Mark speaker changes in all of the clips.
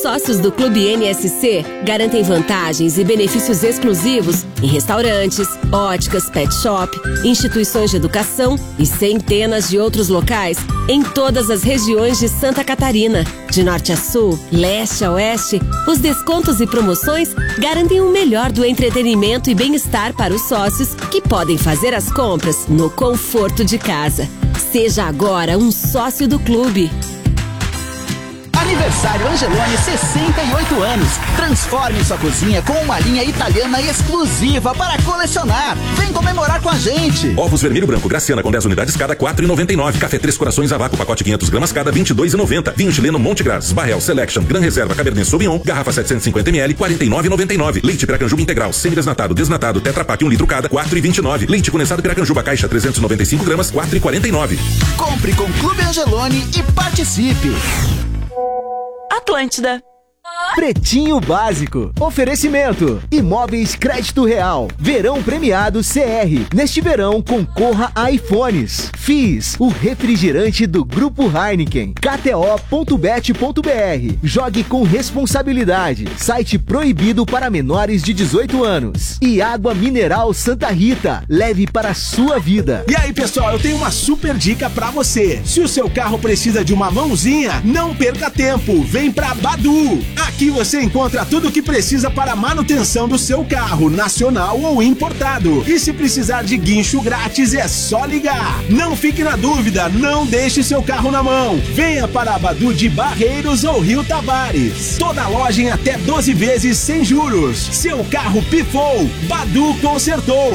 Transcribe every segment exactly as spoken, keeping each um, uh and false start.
Speaker 1: Sócios do Clube N S C garantem vantagens e benefícios exclusivos em restaurantes, óticas, pet shop, instituições de educação e centenas de outros locais em todas as regiões de Santa Catarina. De norte a sul, leste a oeste, os descontos e promoções garantem o melhor do entretenimento e bem-estar para os sócios que podem fazer as compras no conforto de casa. Seja agora um sócio do clube.
Speaker 2: Aniversário Angeloni, sessenta e oito anos. Transforme sua cozinha com uma linha italiana exclusiva para colecionar. Vem comemorar com a gente.
Speaker 3: Ovos vermelho branco Graciana com dez unidades cada quatro reais e noventa e nove. Café Três Corações a vácuo pacote quinhentas gramas cada vinte e dois reais e noventa. Vinho chileno Monte Gras, Barrel Selection, Gran Reserva Cabernet Sauvignon, garrafa setecentos e cinquenta mililitros, quarenta e nove reais e noventa e nove. Leite Piracanjuba integral, semi-desnatado, desnatado, Tetra Pak um litro cada, quatro reais e vinte e nove. Leite condensado Piracanjuba caixa trezentos e noventa e cinco gramas, quatro reais e quarenta e nove.
Speaker 2: Compre com Clube Angeloni e participe.
Speaker 4: Atlântida.
Speaker 5: Pretinho Básico. Oferecimento. Imóveis Crédito Real. Verão premiado C R. Neste verão, concorra a iPhones. F I S, o refrigerante do Grupo Heineken. K T O ponto bet ponto B R. Jogue com responsabilidade. Site proibido para menores de dezoito anos. E Água Mineral Santa Rita. Leve para a sua vida.
Speaker 6: E aí, pessoal, eu tenho uma super dica pra você. Se o seu carro precisa de uma mãozinha, não perca tempo. Vem pra Badu. Aqui você encontra tudo o que precisa para a manutenção do seu carro, nacional ou importado. E se precisar de guincho grátis, é só ligar. Não fique na dúvida, não deixe seu carro na mão. Venha para a Badu de Barreiros ou Rio Tavares. Toda loja em até doze vezes sem juros. Seu carro pifou, Badu consertou.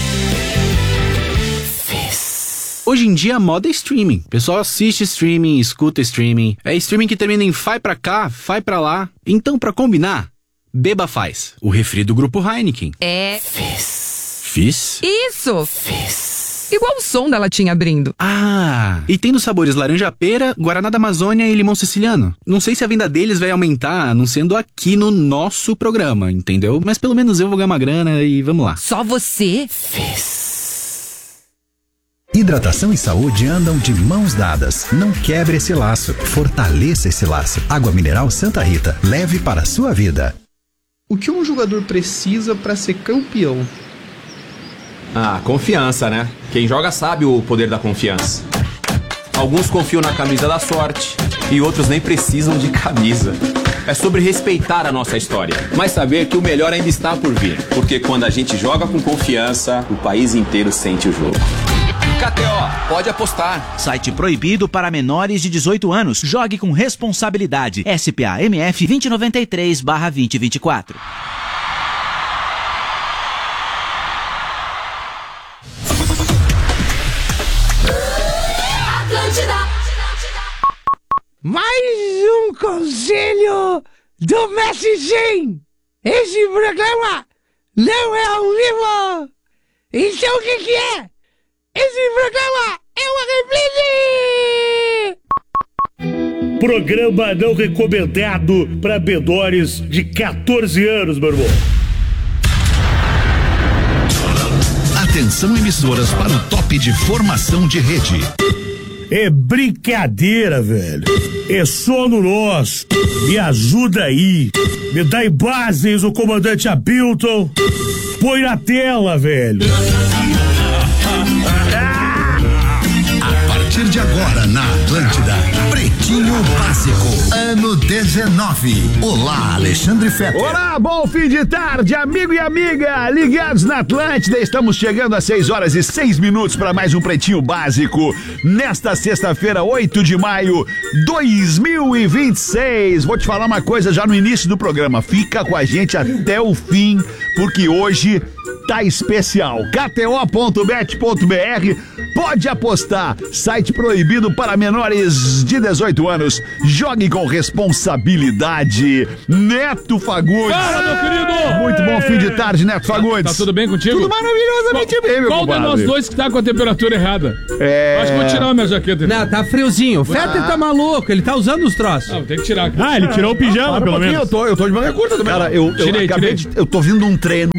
Speaker 7: Hoje em dia a moda é streaming. O pessoal assiste streaming, escuta streaming. É streaming que termina em fai pra cá, fai pra lá. Então, pra combinar, beba Faz, o refri do Grupo Heineken.
Speaker 8: É...
Speaker 7: Fizz. Fizz?
Speaker 8: Isso!
Speaker 7: Fizz.
Speaker 8: Igual o som da latinha abrindo.
Speaker 7: Ah, e tem nos sabores laranja-pera, Guaraná da Amazônia e limão siciliano. Não sei se a venda deles vai aumentar, anunciando aqui no nosso programa, entendeu? Mas pelo menos eu vou ganhar uma grana e vamos lá.
Speaker 8: Só você?
Speaker 7: Fizz.
Speaker 9: Hidratação e saúde andam de mãos dadas. Não quebre esse laço. Fortaleça esse laço. Água Mineral Santa Rita. Leve para a sua vida.
Speaker 10: O que um jogador precisa para ser campeão?
Speaker 11: Ah, confiança, né? Quem joga sabe o poder da confiança. Alguns confiam na camisa da sorte e outros nem precisam de camisa. É sobre respeitar a nossa história, mas saber que o melhor ainda está por vir. Porque quando a gente joga com confiança, o país inteiro sente o jogo. K T O, pode apostar.
Speaker 12: Site proibido para menores de dezoito anos. Jogue com responsabilidade. S P A M F vinte noventa e três barra vinte vinte e quatro.
Speaker 13: Mais um conselho do Messi Sim. Esse programa não é ao vivo. Então o que que é? Esse programa é uma reprise!
Speaker 14: Programa não recomendado para menores de quatorze anos, meu irmão.
Speaker 9: Atenção, emissoras, para o top de formação de rede.
Speaker 14: É brincadeira, velho. É sono nosso. Me ajuda aí. Me dá imagens o comandante Hamilton. Põe na tela, velho.
Speaker 9: A partir de agora na Atlântida, Pretinho Básico, ano dezenove. Olá, Alexandre Fetter.
Speaker 15: Olá, bom fim de tarde, amigo e amiga, ligados na Atlântida. Estamos chegando às seis horas e seis minutos para mais um Pretinho Básico. Nesta sexta-feira, oito de maio de dois mil e vinte e seis. Vou te falar uma coisa já no início do programa. Fica com a gente até o fim, porque hoje tá especial. K T O ponto bet ponto B R. Pode apostar. Site proibido para menores de dezoito anos. Jogue com responsabilidade. Neto Fagundes.
Speaker 16: Fala, meu querido!
Speaker 15: Muito bom fim de tarde, Neto Fagundes.
Speaker 16: Tá, tá tudo bem contigo?
Speaker 15: Tudo maravilhosamente bem, meu
Speaker 16: Qual
Speaker 15: compadre?
Speaker 16: de nós dois que tá com a temperatura errada?
Speaker 15: É...
Speaker 16: Acho que vou tirar a minha jaqueta.
Speaker 17: Não, tá friozinho. O Fetter
Speaker 15: Ah.
Speaker 17: tá maluco, ele tá usando os troços.
Speaker 16: Não, tem que tirar.
Speaker 14: Ah, ele tirou o pijama,
Speaker 15: Para um
Speaker 14: pelo
Speaker 15: pouquinho,
Speaker 14: menos.
Speaker 15: Eu tô, eu tô de manga curta também. Cara, eu, eu
Speaker 16: Tirei,
Speaker 15: acabei
Speaker 16: tirei.
Speaker 15: de... Eu tô vindo de um treino.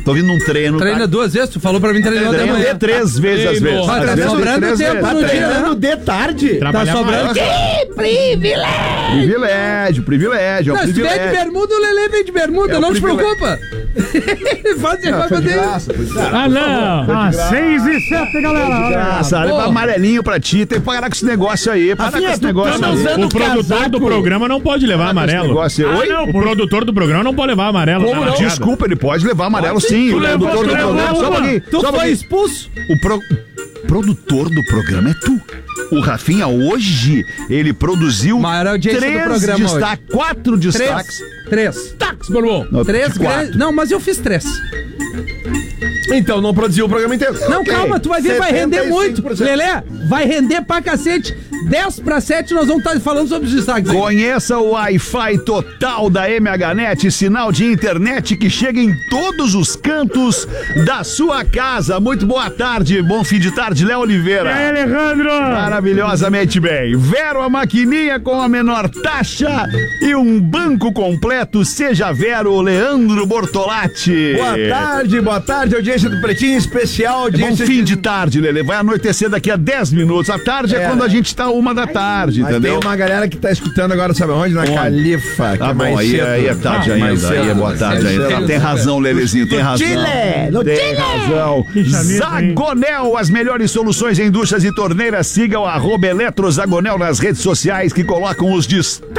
Speaker 15: Tô vindo num treino.
Speaker 17: Treina
Speaker 15: tá?
Speaker 17: duas vezes? Tu falou pra mim treinar de
Speaker 15: Treino
Speaker 17: manhã.
Speaker 15: de três vezes às vezes.
Speaker 17: Mas
Speaker 15: Às
Speaker 17: tá
Speaker 15: vezes
Speaker 17: sobrando
Speaker 15: três
Speaker 17: tempo
Speaker 15: vezes.
Speaker 17: no dia,
Speaker 4: Treinando
Speaker 17: né?
Speaker 4: de tarde.
Speaker 17: Tá sobrando tempo.
Speaker 13: Que privilégio!
Speaker 15: Privilégio, privilégio, é um
Speaker 17: Não, se vier de
Speaker 15: privilégio.
Speaker 17: bermuda, o Lelê vem de bermuda,
Speaker 15: É um
Speaker 17: não te
Speaker 15: privilégio.
Speaker 17: preocupa. Faz,
Speaker 15: Não,
Speaker 17: vai
Speaker 15: foi de
Speaker 17: poder.
Speaker 15: graça, foi de graça.
Speaker 16: Ah, não.
Speaker 15: Foi de
Speaker 16: Ah,
Speaker 15: graça.
Speaker 16: seis e sete, galera.
Speaker 15: Foi de graça,
Speaker 16: Porra.
Speaker 15: amarelinho pra ti, tem que parar com esse negócio aí. Para com esse negócio aí.
Speaker 16: O produtor do programa não pode levar
Speaker 15: Para com esse
Speaker 16: amarelo.
Speaker 15: negócio aí.
Speaker 16: Ah,
Speaker 15: Oi?
Speaker 16: não, o produtor do programa não pode levar amarelo.
Speaker 15: Como
Speaker 16: na
Speaker 15: não?
Speaker 16: bateada.
Speaker 15: Desculpa, ele pode levar amarelo sim.
Speaker 16: Tu
Speaker 15: O
Speaker 16: levou,
Speaker 15: produtor
Speaker 16: tu
Speaker 15: do
Speaker 16: levou
Speaker 15: programa. Só um
Speaker 16: uma.
Speaker 15: pouquinho.
Speaker 17: Tu
Speaker 15: só um
Speaker 17: foi
Speaker 15: pouquinho.
Speaker 17: expulso?
Speaker 15: O pro... produtor do programa é tu. O Rafinha hoje, ele produziu
Speaker 17: Maior audiência do
Speaker 15: três
Speaker 17: programa
Speaker 15: destaques, quatro destaques.
Speaker 17: Três. Três.
Speaker 16: Táxi, meu irmão.
Speaker 15: Não,
Speaker 17: Três
Speaker 15: quatro.
Speaker 17: grandes. Não, mas eu fiz três.
Speaker 4: Então não produziu o programa inteiro.
Speaker 17: Não,
Speaker 4: Ok.
Speaker 17: calma, tu vai ver, vai render
Speaker 4: setenta e cinco
Speaker 17: muito.
Speaker 4: por cento.
Speaker 17: Lelé, vai render pra cacete. dez para sete nós vamos estar falando sobre os destaques aí.
Speaker 15: Conheça o Wi-Fi total da M H Net, sinal de internet que chega em todos os cantos da sua casa. Muito boa tarde, bom fim de tarde, Léo Oliveira.
Speaker 16: E aí, Alejandro?
Speaker 15: Maravilhosamente bem. Vero, a maquininha com a menor taxa e um banco completo. Seja Vero, Leandro Bortolatti.
Speaker 4: Boa tarde, boa tarde, audiência do Pretinho, especial
Speaker 15: É bom
Speaker 4: audiência
Speaker 15: fim de tarde, Lele. Vai anoitecer daqui a dez minutos. A tarde é,
Speaker 4: É.
Speaker 15: quando a gente tá uma da tarde,
Speaker 4: Mas
Speaker 15: entendeu?
Speaker 4: tem uma galera que tá escutando agora, sabe onde? Na
Speaker 15: Onde?
Speaker 4: Califa, que
Speaker 15: Tá
Speaker 4: é
Speaker 15: bom,
Speaker 4: mais
Speaker 15: aí,
Speaker 4: cedo.
Speaker 15: aí é tarde
Speaker 4: Ah, mais
Speaker 15: ainda, aí é
Speaker 4: cedo,
Speaker 15: boa
Speaker 4: mais
Speaker 15: tarde
Speaker 4: cedo.
Speaker 15: ainda. Tem razão, Lelezinho, tem
Speaker 4: No
Speaker 15: razão.
Speaker 4: Chile, no
Speaker 15: Tem
Speaker 4: Chile.
Speaker 15: razão.
Speaker 16: Que chamisa, hein?
Speaker 15: Zagonel, as melhores soluções em duchas e torneiras. Siga o arroba Eletrozagonel nas redes sociais que colocam os destaques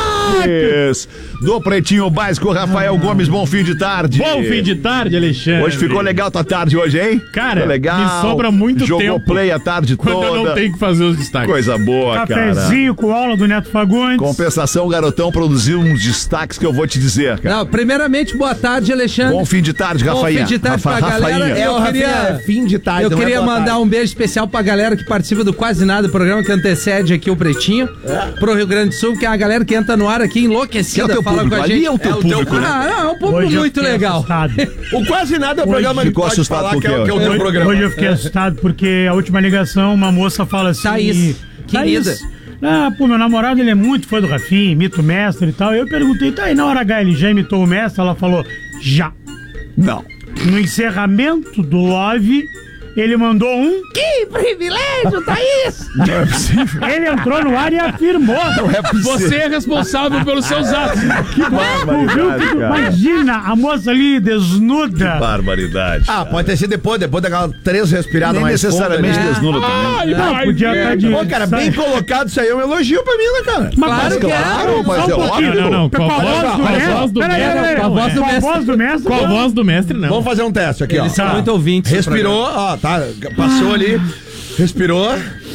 Speaker 15: do Pretinho Básico. Rafael Gomes, bom fim de tarde.
Speaker 16: Bom fim de tarde, Alexandre.
Speaker 15: Hoje ficou legal tua tarde hoje, hein?
Speaker 16: Cara,
Speaker 15: ficou legal.
Speaker 16: me sobra muito
Speaker 15: Jogou
Speaker 16: tempo.
Speaker 15: play a tarde
Speaker 16: Quando
Speaker 15: toda.
Speaker 16: eu não tenho que fazer os destaques.
Speaker 15: Coisa boa, cara.
Speaker 14: Cafezinho com aula do Neto Fagundes.
Speaker 15: Compensação, o garotão produziu uns destaques que eu vou te dizer, cara.
Speaker 17: Não, primeiramente, boa tarde, Alexandre.
Speaker 15: Bom fim de tarde, Rafainha.
Speaker 17: Bom fim de tarde
Speaker 15: Rafa-
Speaker 17: pra galera.
Speaker 15: Rafainha.
Speaker 4: É,
Speaker 17: Eu
Speaker 4: o
Speaker 17: queria,
Speaker 4: Rafinha, é fim de tarde,
Speaker 17: eu
Speaker 4: não é
Speaker 17: queria
Speaker 4: boa
Speaker 17: mandar
Speaker 4: tarde.
Speaker 17: um beijo especial pra galera que participa do Quase Nada, programa que antecede aqui o Pretinho, pro Rio Grande do Sul, que é a galera que entra no ar aqui enlouquecida,
Speaker 15: Que é o teu
Speaker 17: fala
Speaker 15: público,
Speaker 17: com a
Speaker 15: ali
Speaker 17: gente.
Speaker 15: é o teu público, né?
Speaker 17: Ah, não, é um público
Speaker 14: Hoje eu
Speaker 17: muito
Speaker 14: fiquei
Speaker 17: legal.
Speaker 14: assustado.
Speaker 4: O Quase Nada é o
Speaker 14: Hoje
Speaker 4: programa que
Speaker 15: ficou
Speaker 4: pode
Speaker 15: assustado
Speaker 4: falar
Speaker 15: com o
Speaker 4: que é,
Speaker 15: quê,
Speaker 4: que é o
Speaker 15: hoje?
Speaker 4: teu programa.
Speaker 14: Hoje eu fiquei assustado porque a última ligação, uma moça fala assim...
Speaker 17: Thaís, querida.
Speaker 14: Thaís, ah, pô, meu namorado, ele é muito fã do Rafinha, imita o mestre e tal. Eu perguntei, tá, e na hora H ele já imitou o mestre? Ela falou, já.
Speaker 15: Não.
Speaker 14: No encerramento do Love, ele mandou um...
Speaker 13: Que privilégio, Thaís!
Speaker 15: Não é possível.
Speaker 14: Ele entrou no ar e afirmou.
Speaker 15: Não é possível.
Speaker 16: Você é responsável pelos seus atos.
Speaker 14: Que
Speaker 15: barbaridade,
Speaker 14: viu?
Speaker 15: cara.
Speaker 14: Imagina a moça ali desnuda.
Speaker 15: Barbaridade.
Speaker 4: Ah, pode ter sido depois, depois daquela três respiradas
Speaker 15: Nem
Speaker 4: mais
Speaker 15: necessariamente
Speaker 4: fundo, né?
Speaker 15: desnudo também.
Speaker 16: Ai,
Speaker 14: Não,
Speaker 16: vai
Speaker 14: podia
Speaker 16: ver.
Speaker 14: estar de...
Speaker 4: Pô, cara, bem colocado, isso aí é um elogio pra mim, né, cara?
Speaker 14: Mas
Speaker 17: Claro que é.
Speaker 15: Claro, mas
Speaker 14: Só
Speaker 15: é
Speaker 14: um pouquinho.
Speaker 15: óbvio.
Speaker 16: Não, não,
Speaker 14: Com a
Speaker 16: com a
Speaker 14: voz
Speaker 16: voz-
Speaker 14: do
Speaker 16: com a
Speaker 14: mestre.
Speaker 16: voz do
Speaker 14: Peraí,
Speaker 16: mestre,
Speaker 14: peraí,
Speaker 17: com a voz do
Speaker 14: com a
Speaker 17: mestre.
Speaker 14: voz do mestre.
Speaker 16: Com a voz do mestre, não.
Speaker 4: Vamos fazer um teste aqui, ó.
Speaker 17: Eles são
Speaker 14: Tá.
Speaker 17: muito ouvintes. do
Speaker 4: Respirou, ó, tá, passou ali, respirou.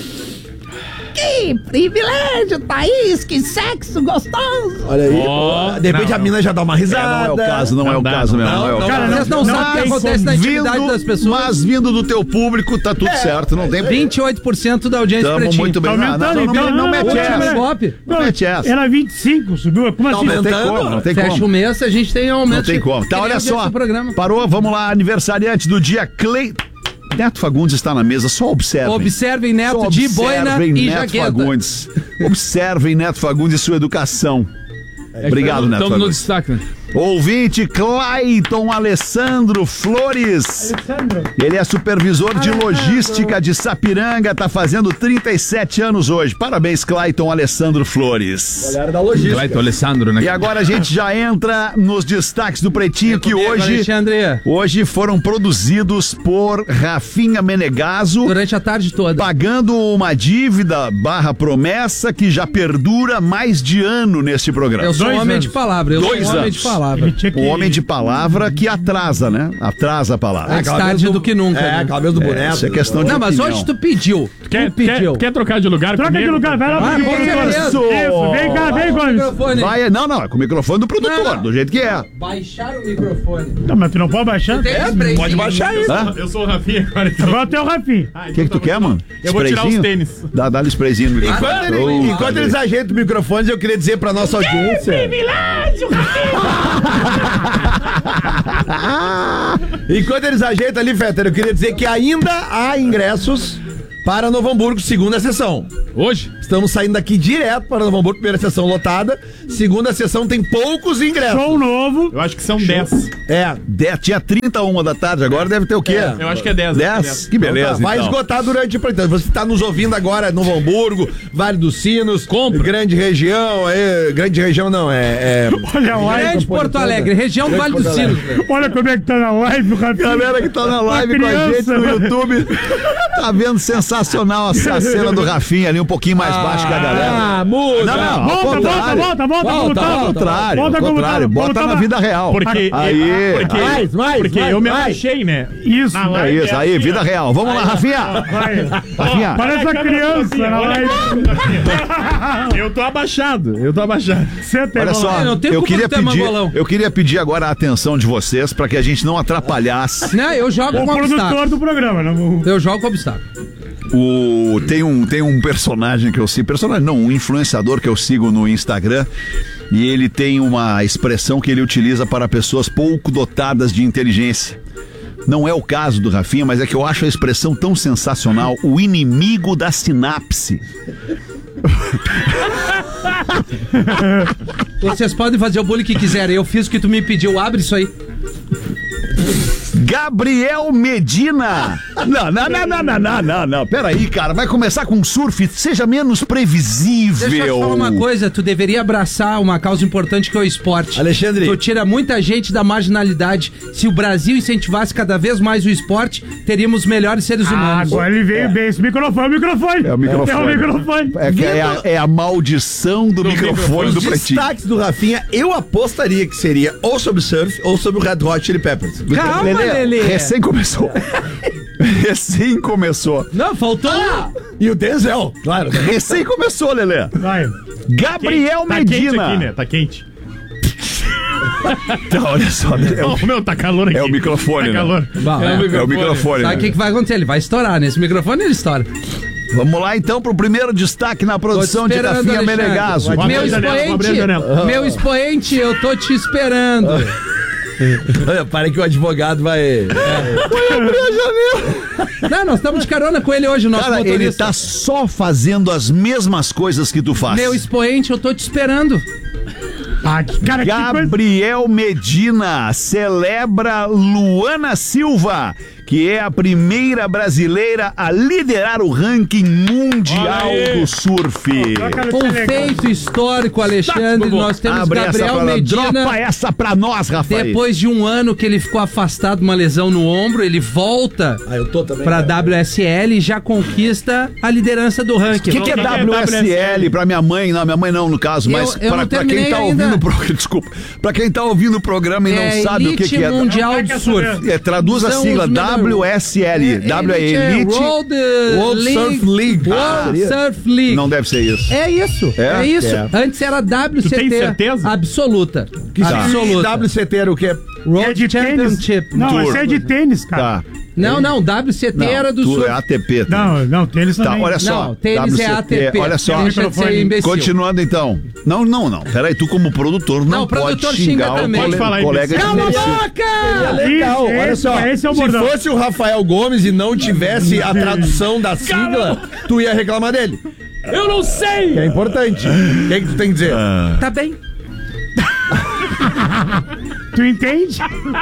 Speaker 13: Que privilégio, Thaís! Que sexo gostoso!
Speaker 4: Olha aí,
Speaker 16: Ó,
Speaker 4: de repente
Speaker 16: não,
Speaker 4: a mina já dá uma
Speaker 15: É,
Speaker 4: risada.
Speaker 15: não é o caso, não, é o
Speaker 16: Não dá,
Speaker 15: caso
Speaker 16: não
Speaker 15: mesmo.
Speaker 4: dá.
Speaker 15: Não, é o
Speaker 4: Não,
Speaker 15: caso.
Speaker 17: Cara, vocês não, sabem o que
Speaker 14: tem
Speaker 17: acontece na intimidade
Speaker 15: Vindo,
Speaker 17: das pessoas.
Speaker 15: mas vindo do teu público, tá tudo certo. Não tem
Speaker 17: vinte e oito por cento da audiência
Speaker 15: Tamo
Speaker 17: Pretinho.
Speaker 15: muito bem.
Speaker 14: Tá
Speaker 15: Não,
Speaker 14: aumentando,
Speaker 15: não, não,
Speaker 14: então.
Speaker 15: não, não mete
Speaker 14: Última,
Speaker 15: essa.
Speaker 14: né?
Speaker 17: Pop.
Speaker 15: Não mete essa.
Speaker 14: Era vinte e cinco, subiu? Como assim?
Speaker 15: Não tem
Speaker 4: aumentando.
Speaker 15: como, não tem
Speaker 17: Fecha
Speaker 15: como.
Speaker 17: o mês, a gente tem aumento.
Speaker 15: Não tem
Speaker 17: de-
Speaker 15: como. Tá,
Speaker 17: que nem
Speaker 15: olha
Speaker 17: a audiência
Speaker 15: só.
Speaker 17: do programa.
Speaker 15: Parou, vamos lá. Aniversariante do dia, Clay. Neto Fagundes está na mesa, só observem.
Speaker 17: Observem Neto
Speaker 15: Só
Speaker 17: de boina
Speaker 15: observem
Speaker 17: e
Speaker 15: Neto
Speaker 17: jaqueta.
Speaker 15: Fagundes. Observem Neto Fagundes e sua educação. Obrigado, Neto
Speaker 16: Estamos no
Speaker 15: Fagundes.
Speaker 16: destaque, né?
Speaker 15: Ouvinte Clayton Alessandro Flores. Ele é supervisor de logística de Sapiranga, tá fazendo trinta e sete anos hoje. Parabéns, Clayton Alessandro Flores.
Speaker 4: Galera da logística.
Speaker 16: Clayton Alessandro, né?
Speaker 15: E agora a gente já entra nos destaques do Pretinho, que
Speaker 17: Comigo,
Speaker 15: hoje,
Speaker 17: Alexandre,
Speaker 15: hoje foram produzidos por Rafinha Menegaso,
Speaker 17: durante a tarde toda.
Speaker 15: pagando uma dívida barra promessa que já perdura mais de ano neste programa.
Speaker 17: Eu sou um
Speaker 14: Dois
Speaker 17: homem
Speaker 14: anos.
Speaker 17: de palavra. Eu
Speaker 15: Dois
Speaker 17: sou um homem
Speaker 15: anos.
Speaker 17: de palavra.
Speaker 14: Ele tinha que...
Speaker 15: O homem de palavra que atrasa, né? Atrasa a palavra.
Speaker 17: Antes tarde do que nunca.
Speaker 4: É,
Speaker 17: né?
Speaker 4: aquela vez do boneco.
Speaker 15: Isso é questão de
Speaker 17: Não, mas
Speaker 15: opinião.
Speaker 17: hoje tu pediu.
Speaker 16: Quer,
Speaker 17: tu pediu.
Speaker 16: quer, quer trocar de lugar
Speaker 14: Troca
Speaker 16: comigo?
Speaker 14: de lugar, vai lá
Speaker 17: Ah,
Speaker 14: pro
Speaker 17: com
Speaker 14: microfone.
Speaker 17: certeza.
Speaker 14: Isso, vem cá, vem, Gomes.
Speaker 17: Microfone.
Speaker 15: Vai, não, não, é com o microfone do produtor,
Speaker 17: Não, não.
Speaker 15: do jeito que é.
Speaker 17: Baixar o microfone.
Speaker 14: Não, mas tu não pode baixar?
Speaker 17: Tem spray.
Speaker 4: Pode baixar isso.
Speaker 15: Hã?
Speaker 16: Eu sou o Rafinha agora. Então.
Speaker 14: Agora tem o Rafinha.
Speaker 15: O que, que tu quer, mano?
Speaker 16: Eu vou tirar os
Speaker 15: Sprayzinho?
Speaker 16: tênis.
Speaker 15: Dá, dá-lhe sprayzinho no microfone.
Speaker 4: Enquanto, ele-
Speaker 15: Oh,
Speaker 4: enquanto eles ajeitam o microfone, eu queria dizer pra nossa audiência.
Speaker 13: Privilégio,
Speaker 4: Enquanto eles ajeitam ali, Fetter, eu queria dizer que ainda há ingressos para Novo Hamburgo, segunda sessão.
Speaker 16: Hoje?
Speaker 4: Estamos saindo daqui direto para Novo Hamburgo, primeira sessão lotada. Segunda sessão tem poucos ingressos.
Speaker 16: Show novo. Eu acho que são dez.
Speaker 4: É.
Speaker 15: dez, tinha trinta, uma da tarde, agora deve ter o quê?
Speaker 16: É. Eu acho que é dez.
Speaker 15: dez? Que beleza,
Speaker 4: então, tá. Vai
Speaker 15: então.
Speaker 4: esgotar durante o então, você está nos ouvindo agora, Novo Hamburgo, Vale dos Sinos,
Speaker 16: Compra.
Speaker 4: grande região, é, grande região não, é... é
Speaker 16: Olha a live.
Speaker 17: Grande Porto Alegre, região
Speaker 4: Grande
Speaker 17: Vale
Speaker 4: Porto
Speaker 17: dos Sinos.
Speaker 16: Olha como é que tá na live, Rafinha.
Speaker 15: Galera que tá na live com a gente no YouTube, tá vendo sensacional essa a cena do Rafinha ali, um pouquinho mais
Speaker 17: Ah,
Speaker 15: baixo que a galera.
Speaker 4: Ah, muda!
Speaker 15: Não, não, ao
Speaker 16: Volta, volta,
Speaker 15: contrário.
Speaker 16: volta, volta,
Speaker 4: Volta,
Speaker 16: volta,
Speaker 4: volta.
Speaker 15: Ao contrário,
Speaker 16: Volta
Speaker 15: ao
Speaker 16: como
Speaker 15: contrário.
Speaker 16: tava,
Speaker 15: Bota
Speaker 16: como
Speaker 15: na
Speaker 16: tava.
Speaker 15: vida real.
Speaker 16: Porque,
Speaker 15: Aí.
Speaker 16: porque,
Speaker 4: Mais, mais,
Speaker 16: porque
Speaker 4: mais,
Speaker 16: eu me
Speaker 4: mais.
Speaker 16: abaixei, né? Isso. Na
Speaker 15: É
Speaker 16: live
Speaker 15: isso,
Speaker 16: é
Speaker 15: aí,
Speaker 16: assim,
Speaker 15: vida
Speaker 16: ó.
Speaker 15: real. Vamos lá, Rafinha.
Speaker 16: Vai.
Speaker 15: Rafinha.
Speaker 16: Parece uma criança na live. Eu tô abaixado, eu tô abaixado. Você tem
Speaker 15: Olha só,
Speaker 17: Eu não tenho
Speaker 15: eu
Speaker 17: culpa
Speaker 15: queria
Speaker 17: de ter
Speaker 15: pedir,
Speaker 17: mangolão.
Speaker 15: eu queria pedir agora a atenção de vocês para que a gente não atrapalhasse.
Speaker 17: Não, eu jogo
Speaker 16: O
Speaker 17: com
Speaker 16: produtor
Speaker 17: obstáculo.
Speaker 16: do programa, não.
Speaker 17: Eu jogo com obstáculo.
Speaker 15: O, tem, um, tem um personagem que eu sigo, personagem não, um influenciador que eu sigo no Instagram, e ele tem uma expressão que ele utiliza para pessoas pouco dotadas de inteligência. Não é o caso do Rafinha, mas é que eu acho a expressão tão sensacional, o inimigo da sinapse.
Speaker 17: Vocês podem fazer o bullying que quiserem. Eu fiz o que tu me pediu. Abre isso aí.
Speaker 15: Gabriel Medina. Não, não, não, não, não, não, não, não. Peraí, cara, vai começar com surf, seja menos previsível.
Speaker 17: Deixa eu te falar uma coisa, tu deveria abraçar uma causa importante que é o esporte.
Speaker 4: Alexandre.
Speaker 17: Tu tira muita gente da marginalidade. Se o Brasil incentivasse cada vez mais o esporte, teríamos melhores seres
Speaker 16: Ah,
Speaker 17: humanos.
Speaker 16: agora ele veio bem. Esse microfone, é o microfone.
Speaker 15: É o microfone.
Speaker 16: É o microfone.
Speaker 15: É, que é, a, é a maldição do, microfone do
Speaker 4: Os
Speaker 15: Pretinho.
Speaker 4: destaques do Rafinha, eu apostaria que seria ou sobre surf ou sobre o Red Hot Chili Peppers.
Speaker 17: Calma, Lelê.
Speaker 15: Recém começou. Recém começou.
Speaker 17: Não, faltou.
Speaker 4: Ah, e o Denzel, claro.
Speaker 15: Recém começou, Lelê.
Speaker 16: Vai.
Speaker 15: Gabriel
Speaker 16: tá
Speaker 15: Medina.
Speaker 16: Quente aqui, né? Tá quente.
Speaker 15: Tá, olha só. É o,
Speaker 16: Oh, meu, tá calor aqui.
Speaker 15: é o microfone,
Speaker 16: Tá
Speaker 15: né?
Speaker 16: calor.
Speaker 17: Bom,
Speaker 15: É,
Speaker 17: é.
Speaker 15: o microfone.
Speaker 17: Sabe o
Speaker 15: né?
Speaker 17: que, que vai acontecer? Ele vai estourar. Nesse microfone ele estoura.
Speaker 15: Vamos lá então pro primeiro destaque na produção de
Speaker 17: esperando,
Speaker 15: Rafinha
Speaker 17: Alexandre.
Speaker 15: Menegaso.
Speaker 16: Vou abrir
Speaker 17: Meu
Speaker 16: a janela, vou abrir a janela.
Speaker 17: expoente, meu expoente, eu tô te esperando.
Speaker 4: Olha, para que o advogado vai...
Speaker 17: Não, nós estamos de carona com ele hoje, o nosso
Speaker 15: Cara,
Speaker 17: motorista.
Speaker 15: ele tá só fazendo as mesmas coisas que tu faz.
Speaker 17: Meu expoente, eu tô te esperando.
Speaker 16: Ah, que- cara, que coisa.
Speaker 15: Gabriel Medina celebra Luana Silva, que é a primeira brasileira a liderar o ranking mundial
Speaker 16: Olha aí.
Speaker 15: do surf.
Speaker 17: Um feito histórico, Alexandre. Nós temos
Speaker 15: Abre
Speaker 17: Gabriel
Speaker 15: essa pra,
Speaker 17: Medina.
Speaker 15: dropa essa pra nós, Rafael.
Speaker 17: Depois de um ano que ele ficou afastado de uma lesão no ombro, ele volta
Speaker 4: Ah, eu tô também.
Speaker 17: pra
Speaker 4: cara.
Speaker 17: W S L e já conquista a liderança do ranking.
Speaker 15: O que, que é
Speaker 16: que é
Speaker 15: W S L? Pra minha mãe, não, minha mãe não, no caso,
Speaker 17: Eu-
Speaker 15: mas
Speaker 17: eu
Speaker 15: pra,
Speaker 17: não
Speaker 15: pra quem
Speaker 17: terminei
Speaker 15: tá
Speaker 17: ainda.
Speaker 15: ouvindo o programa, desculpa, pra quem tá ouvindo o programa e não
Speaker 17: É
Speaker 15: sabe o que,
Speaker 17: Elite
Speaker 15: que é.
Speaker 17: Mundial
Speaker 16: Não,
Speaker 17: de
Speaker 16: não quer
Speaker 17: Surf.
Speaker 16: saber.
Speaker 15: É, traduz a
Speaker 17: São
Speaker 15: sigla
Speaker 17: os melhores.
Speaker 15: W S L. W é Elite.
Speaker 17: World,
Speaker 4: World Surf League.
Speaker 17: World Surf League.
Speaker 15: Não deve ser isso.
Speaker 17: É isso,
Speaker 15: É?
Speaker 17: é, isso.
Speaker 4: É.
Speaker 17: Antes era W C T.
Speaker 16: Tu tem certeza?
Speaker 17: Absoluta.
Speaker 4: Que
Speaker 17: Absoluta.
Speaker 4: W C T era o quê?
Speaker 17: World
Speaker 16: É de tênis?
Speaker 17: Championship.
Speaker 16: Não,
Speaker 15: Tour.
Speaker 16: esse é de tênis, cara.
Speaker 15: Tá.
Speaker 17: Não, não, W C T
Speaker 15: Não,
Speaker 17: era do
Speaker 15: tu
Speaker 17: surf.
Speaker 15: é A T P. Tá?
Speaker 16: Não, não, tênis
Speaker 15: Tá,
Speaker 16: também.
Speaker 15: olha só.
Speaker 17: Não, tênis é A T P.
Speaker 15: Olha só.
Speaker 17: Deixa de ser imbecil.
Speaker 15: Continuando então. Não, não, não. Peraí, tu como produtor não,
Speaker 17: Não, o
Speaker 15: pode
Speaker 17: produtor
Speaker 15: xingar
Speaker 17: xinga
Speaker 15: o
Speaker 17: também.
Speaker 15: cole-
Speaker 16: Pode falar
Speaker 15: colega de
Speaker 17: Cala a
Speaker 15: imbecil.
Speaker 17: boca!
Speaker 4: É legal,
Speaker 16: Isso,
Speaker 4: olha
Speaker 16: esse-
Speaker 4: só.
Speaker 16: esse é o
Speaker 4: se
Speaker 16: bordão.
Speaker 4: fosse o Rafael Gomes e não tivesse a tradução da sigla, tu ia reclamar dele.
Speaker 16: Eu não sei!
Speaker 4: Que é importante. O que, é que tu tem que dizer?
Speaker 17: Tá bem.
Speaker 16: Tu entende?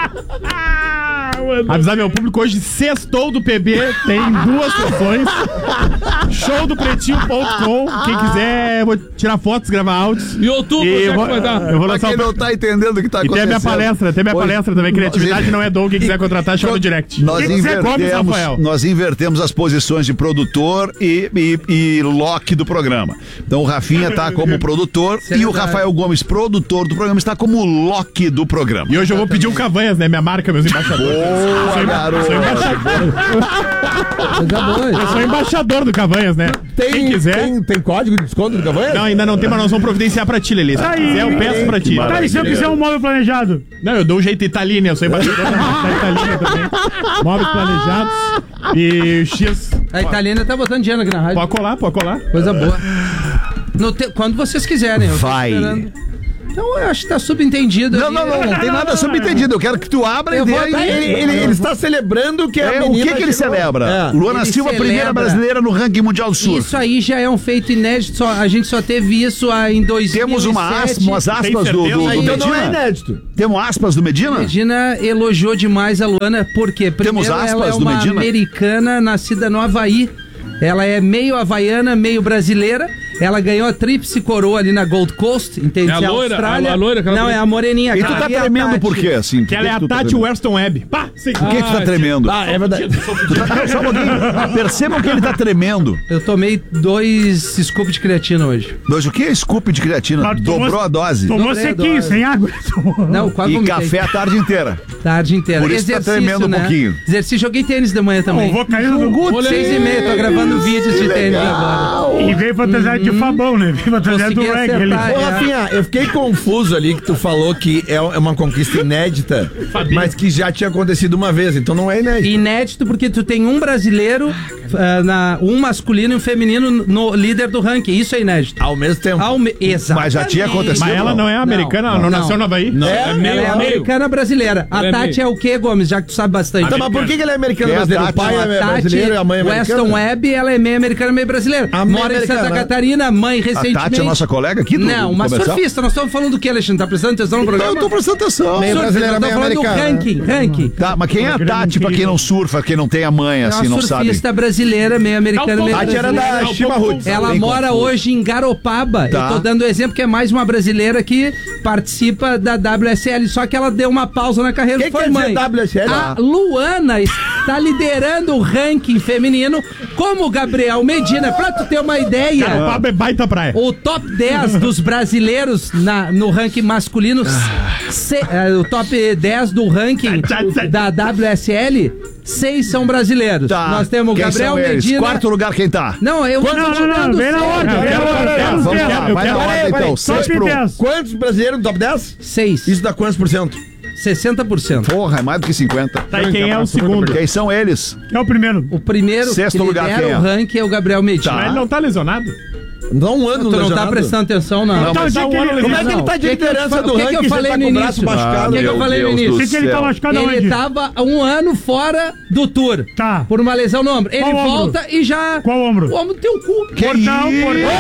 Speaker 16: Avisar meu público, hoje sextou do P B, tem duas sessões. Show do pretinho ponto com. Quem quiser, eu vou tirar fotos, gravar áudios.
Speaker 17: YouTube,
Speaker 16: E
Speaker 17: onde é
Speaker 16: eu
Speaker 17: que
Speaker 16: vou,
Speaker 17: vai dar?
Speaker 16: eu vou
Speaker 15: Pra
Speaker 16: lançar
Speaker 15: quem
Speaker 16: o...
Speaker 15: não tá entendendo o que tá
Speaker 16: E tem a
Speaker 15: acontecendo.
Speaker 16: minha palestra, tem a minha
Speaker 15: Hoje-
Speaker 16: palestra também, criatividade não é dom, quem quiser contratar, chama no direct.
Speaker 15: Nós
Speaker 16: Quem quiser, Gomes,
Speaker 15: invertemos,
Speaker 16: Rafael.
Speaker 15: nós invertemos as posições de produtor e, e, e Loki do programa. Então o Rafinha tá como produtor e o Rafael Gomes, produtor do programa, está como Loki do programa.
Speaker 16: E hoje eu vou pedir um Cavanhas, né? Minha marca, meus embaixadores.
Speaker 15: Boa,
Speaker 16: Sou emba-
Speaker 15: garoto.
Speaker 16: sou embaixador.
Speaker 17: Coisa boa.
Speaker 16: Eu sou embaixador do Cavanhas, né?
Speaker 4: Tem,
Speaker 16: Quem quiser.
Speaker 4: Tem, tem código de desconto do Cavanhas?
Speaker 16: Não, ainda não tem, mas nós vamos providenciar pra ti, Lelê. Se
Speaker 18: Tá aí.
Speaker 16: quiser, eu peço pra ti.
Speaker 18: Tá, e se eu quiser um móvel planejado?
Speaker 16: Não, eu dou um jeito Italina, eu sou embaixador da da Italina também. Móveis planejados e X.
Speaker 17: A italiana tá botando dinheiro aqui na rádio.
Speaker 16: Pode colar, pode colar.
Speaker 17: Coisa boa. No te- Quando vocês quiserem. Eu tô
Speaker 15: Vai.
Speaker 17: esperando. Então eu acho que tá subentendido.
Speaker 15: Não,
Speaker 17: ali.
Speaker 15: não, não, não tem nada subentendido. Eu quero que tu abra
Speaker 17: Eu
Speaker 15: e dê
Speaker 17: vou
Speaker 15: aí.
Speaker 17: dar-
Speaker 4: Ele, ele- ele está celebrando que a
Speaker 15: É, o
Speaker 4: menina
Speaker 15: que que ele
Speaker 4: chegou-
Speaker 15: celebra?
Speaker 4: É.
Speaker 15: Luana
Speaker 17: Ele
Speaker 15: Silva, primeira
Speaker 17: celebra.
Speaker 15: brasileira no ranking mundial do surf.
Speaker 17: Isso aí já é um feito inédito, só- a gente só teve isso ah, em dois mil e sete.
Speaker 15: Temos uma aspa, umas aspas do, do, do
Speaker 4: Então não é
Speaker 15: Medina.
Speaker 4: inédito.
Speaker 15: Temos aspas do Medina?
Speaker 17: Medina elogiou demais a Luana, porque primeiro
Speaker 15: Temos aspas
Speaker 17: ela é
Speaker 15: do
Speaker 17: uma
Speaker 15: Medina?
Speaker 17: americana nascida no Havaí. Ela é meio havaiana, meio brasileira. Ela ganhou a tríplice coroa ali na Gold Coast, entende?
Speaker 19: É a loira,
Speaker 17: Austrália.
Speaker 19: a loira, aquela
Speaker 17: Não,
Speaker 19: bonita.
Speaker 17: é a moreninha.
Speaker 15: E tu tá
Speaker 17: Gabi é a
Speaker 15: tremendo
Speaker 17: Tati.
Speaker 15: por quê, assim?
Speaker 16: Que ela é a
Speaker 15: tu tá
Speaker 16: Tati
Speaker 15: tremendo?
Speaker 16: Weston Webb. Pá, sei.
Speaker 15: Por que que tu tá tremendo?
Speaker 4: Ah, é verdade.
Speaker 15: Tu tá- Só um pouquinho. Percebam que ele tá tremendo.
Speaker 17: Eu tomei dois scoops de creatina hoje.
Speaker 15: Dois, o que é scoop de creatina?
Speaker 16: Mas tu
Speaker 15: Dobrou
Speaker 16: tomou-
Speaker 15: a dose.
Speaker 16: Tomou
Speaker 17: Dobrei a
Speaker 16: sequinho,
Speaker 17: dose.
Speaker 16: sem água.
Speaker 17: Não, quase
Speaker 15: E
Speaker 17: vomitei.
Speaker 15: café a tarde inteira.
Speaker 17: Tarde inteira.
Speaker 15: Por isso tá tremendo um
Speaker 17: né?
Speaker 15: pouquinho.
Speaker 17: Exercício, joguei tênis de manhã também.
Speaker 16: Não, vou cair no-
Speaker 17: Olha Seis e meia, tô gravando vídeos de tênis agora.
Speaker 16: E veio fantasiado de Fabão, né? Veio fantasiado do
Speaker 17: Consegui
Speaker 16: reggae.
Speaker 17: acertar,
Speaker 16: Ele...
Speaker 17: é.
Speaker 4: Ô, Rafinha, eu fiquei confuso ali que tu falou que é é uma conquista inédita, mas que já tinha acontecido uma vez, então não é inédito.
Speaker 17: Inédito porque tu tem um brasileiro, ah, na, um masculino e um feminino no líder do ranking. Isso é inédito.
Speaker 4: Ao mesmo tempo.
Speaker 17: Ao me... Exatamente.
Speaker 15: Mas já tinha acontecido.
Speaker 16: Mas ela não é americana, ela não,
Speaker 17: Não.
Speaker 16: nasceu no Havaí?
Speaker 19: Não,
Speaker 4: É,
Speaker 19: é meio,
Speaker 17: Ela é
Speaker 19: meio.
Speaker 17: americana brasileira. A
Speaker 19: Ela é
Speaker 17: Tati
Speaker 19: meio.
Speaker 17: é o quê, Gomes? Já que tu sabe bastante.
Speaker 4: Tá, mas por que que ele é americano
Speaker 15: Quem é a
Speaker 4: brasileiro? O
Speaker 15: Tati?
Speaker 4: pai
Speaker 17: A
Speaker 4: é
Speaker 17: Tati
Speaker 4: brasileiro e a mãe é americana?
Speaker 17: Weston Webb, ela é meio americana, meio brasileira.
Speaker 4: A mãe
Speaker 17: Mora em Santa
Speaker 4: americana.
Speaker 17: Catarina, mãe
Speaker 15: A
Speaker 17: recentemente.
Speaker 15: Tati é nossa colega aqui do
Speaker 17: Não,
Speaker 15: do
Speaker 17: uma
Speaker 15: comercial?
Speaker 17: surfista. Nós estamos falando do que, Alexandre? Tá prestando atenção no programa?
Speaker 15: Eu tô prestando atenção.
Speaker 4: Meio
Speaker 17: Surfista,
Speaker 4: brasileira,
Speaker 17: nós
Speaker 4: meio
Speaker 17: estamos falando do
Speaker 4: americana.
Speaker 17: ranking, ranking.
Speaker 15: Tá, mas quem é a Tati pra quem não surfa, quem não tem a mãe,
Speaker 17: É
Speaker 15: assim,
Speaker 17: uma
Speaker 15: não sabe?
Speaker 17: surfista brasileira, meio americana, meio
Speaker 4: Tati era
Speaker 17: brasileira.
Speaker 4: da Shima Roots.
Speaker 17: Ela
Speaker 15: Bem
Speaker 17: mora
Speaker 15: confuso.
Speaker 17: hoje em Garopaba.
Speaker 15: Tá.
Speaker 17: Eu tô dando o exemplo que é mais uma brasileira que participa da W S L, só que ela deu uma pausa na carreira.
Speaker 4: Que
Speaker 17: foi
Speaker 4: quer dizer
Speaker 17: mãe.
Speaker 4: W S L?
Speaker 17: A Luana está liderando o ranking feminino como o Gabriel Medina. Pra tu ter uma ideia,
Speaker 16: Garopaba é baita praia.
Speaker 17: o top dez dos brasileiros na, no ranking masculino, se- eh, o top dez do ranking da W S L, seis são brasileiros.
Speaker 15: Tá.
Speaker 17: Nós temos o
Speaker 15: Quem
Speaker 17: Gabriel
Speaker 15: são eles?
Speaker 17: Medina.
Speaker 15: Quarto lugar quem tá?
Speaker 17: Não, eu
Speaker 16: Não, não, não, vem na ordem, vem na ordem.
Speaker 15: Tá,
Speaker 16: Vamos
Speaker 15: vamos
Speaker 16: ver.
Speaker 15: lá,
Speaker 16: Eu
Speaker 15: vai na
Speaker 16: quero-
Speaker 15: ordem então. Seis
Speaker 16: Top
Speaker 15: pro...
Speaker 16: dez.
Speaker 4: Quantos brasileiros no top dez?
Speaker 17: Seis.
Speaker 4: Isso dá quantos por cento?
Speaker 17: sessenta por cento.
Speaker 15: Porra, é mais do que cinquenta.
Speaker 16: Tá, e quem é o segundo?
Speaker 15: Quem são eles?
Speaker 16: Quem é o primeiro?
Speaker 17: O primeiro
Speaker 15: Sexto
Speaker 17: que
Speaker 15: lugar,
Speaker 17: lidera
Speaker 15: quem é?
Speaker 17: o ranking é o Gabriel Medina.
Speaker 16: Mas ele não tá lesionado?
Speaker 4: Dá um ano
Speaker 17: Tu não tá
Speaker 4: lesionado.
Speaker 17: prestando atenção, não.
Speaker 15: Não, mas
Speaker 16: Então,
Speaker 15: dá
Speaker 16: o que
Speaker 15: um
Speaker 16: que
Speaker 15: ano
Speaker 16: ele-
Speaker 4: Como é que ele tá de
Speaker 17: Que que eu
Speaker 4: liderança
Speaker 17: fa-
Speaker 4: do
Speaker 17: o que que
Speaker 4: ranking
Speaker 17: eu
Speaker 4: e você
Speaker 17: falei
Speaker 4: tá
Speaker 17: no
Speaker 4: com o braço
Speaker 17: início?
Speaker 4: machucado?
Speaker 17: O que que eu
Speaker 15: Meu
Speaker 17: falei no
Speaker 15: Deus
Speaker 17: início?
Speaker 15: do
Speaker 16: O que, que ele tá
Speaker 15: céu.
Speaker 16: machucado
Speaker 17: Ele
Speaker 16: onde?
Speaker 17: tava um ano fora do tour.
Speaker 16: Tá.
Speaker 17: Por uma lesão no ombro. Ele
Speaker 16: Qual ombro?
Speaker 17: volta e já.
Speaker 16: Qual ombro?
Speaker 17: O ombro do teu cu.
Speaker 15: Que
Speaker 16: Portão,
Speaker 15: isso?
Speaker 16: portão.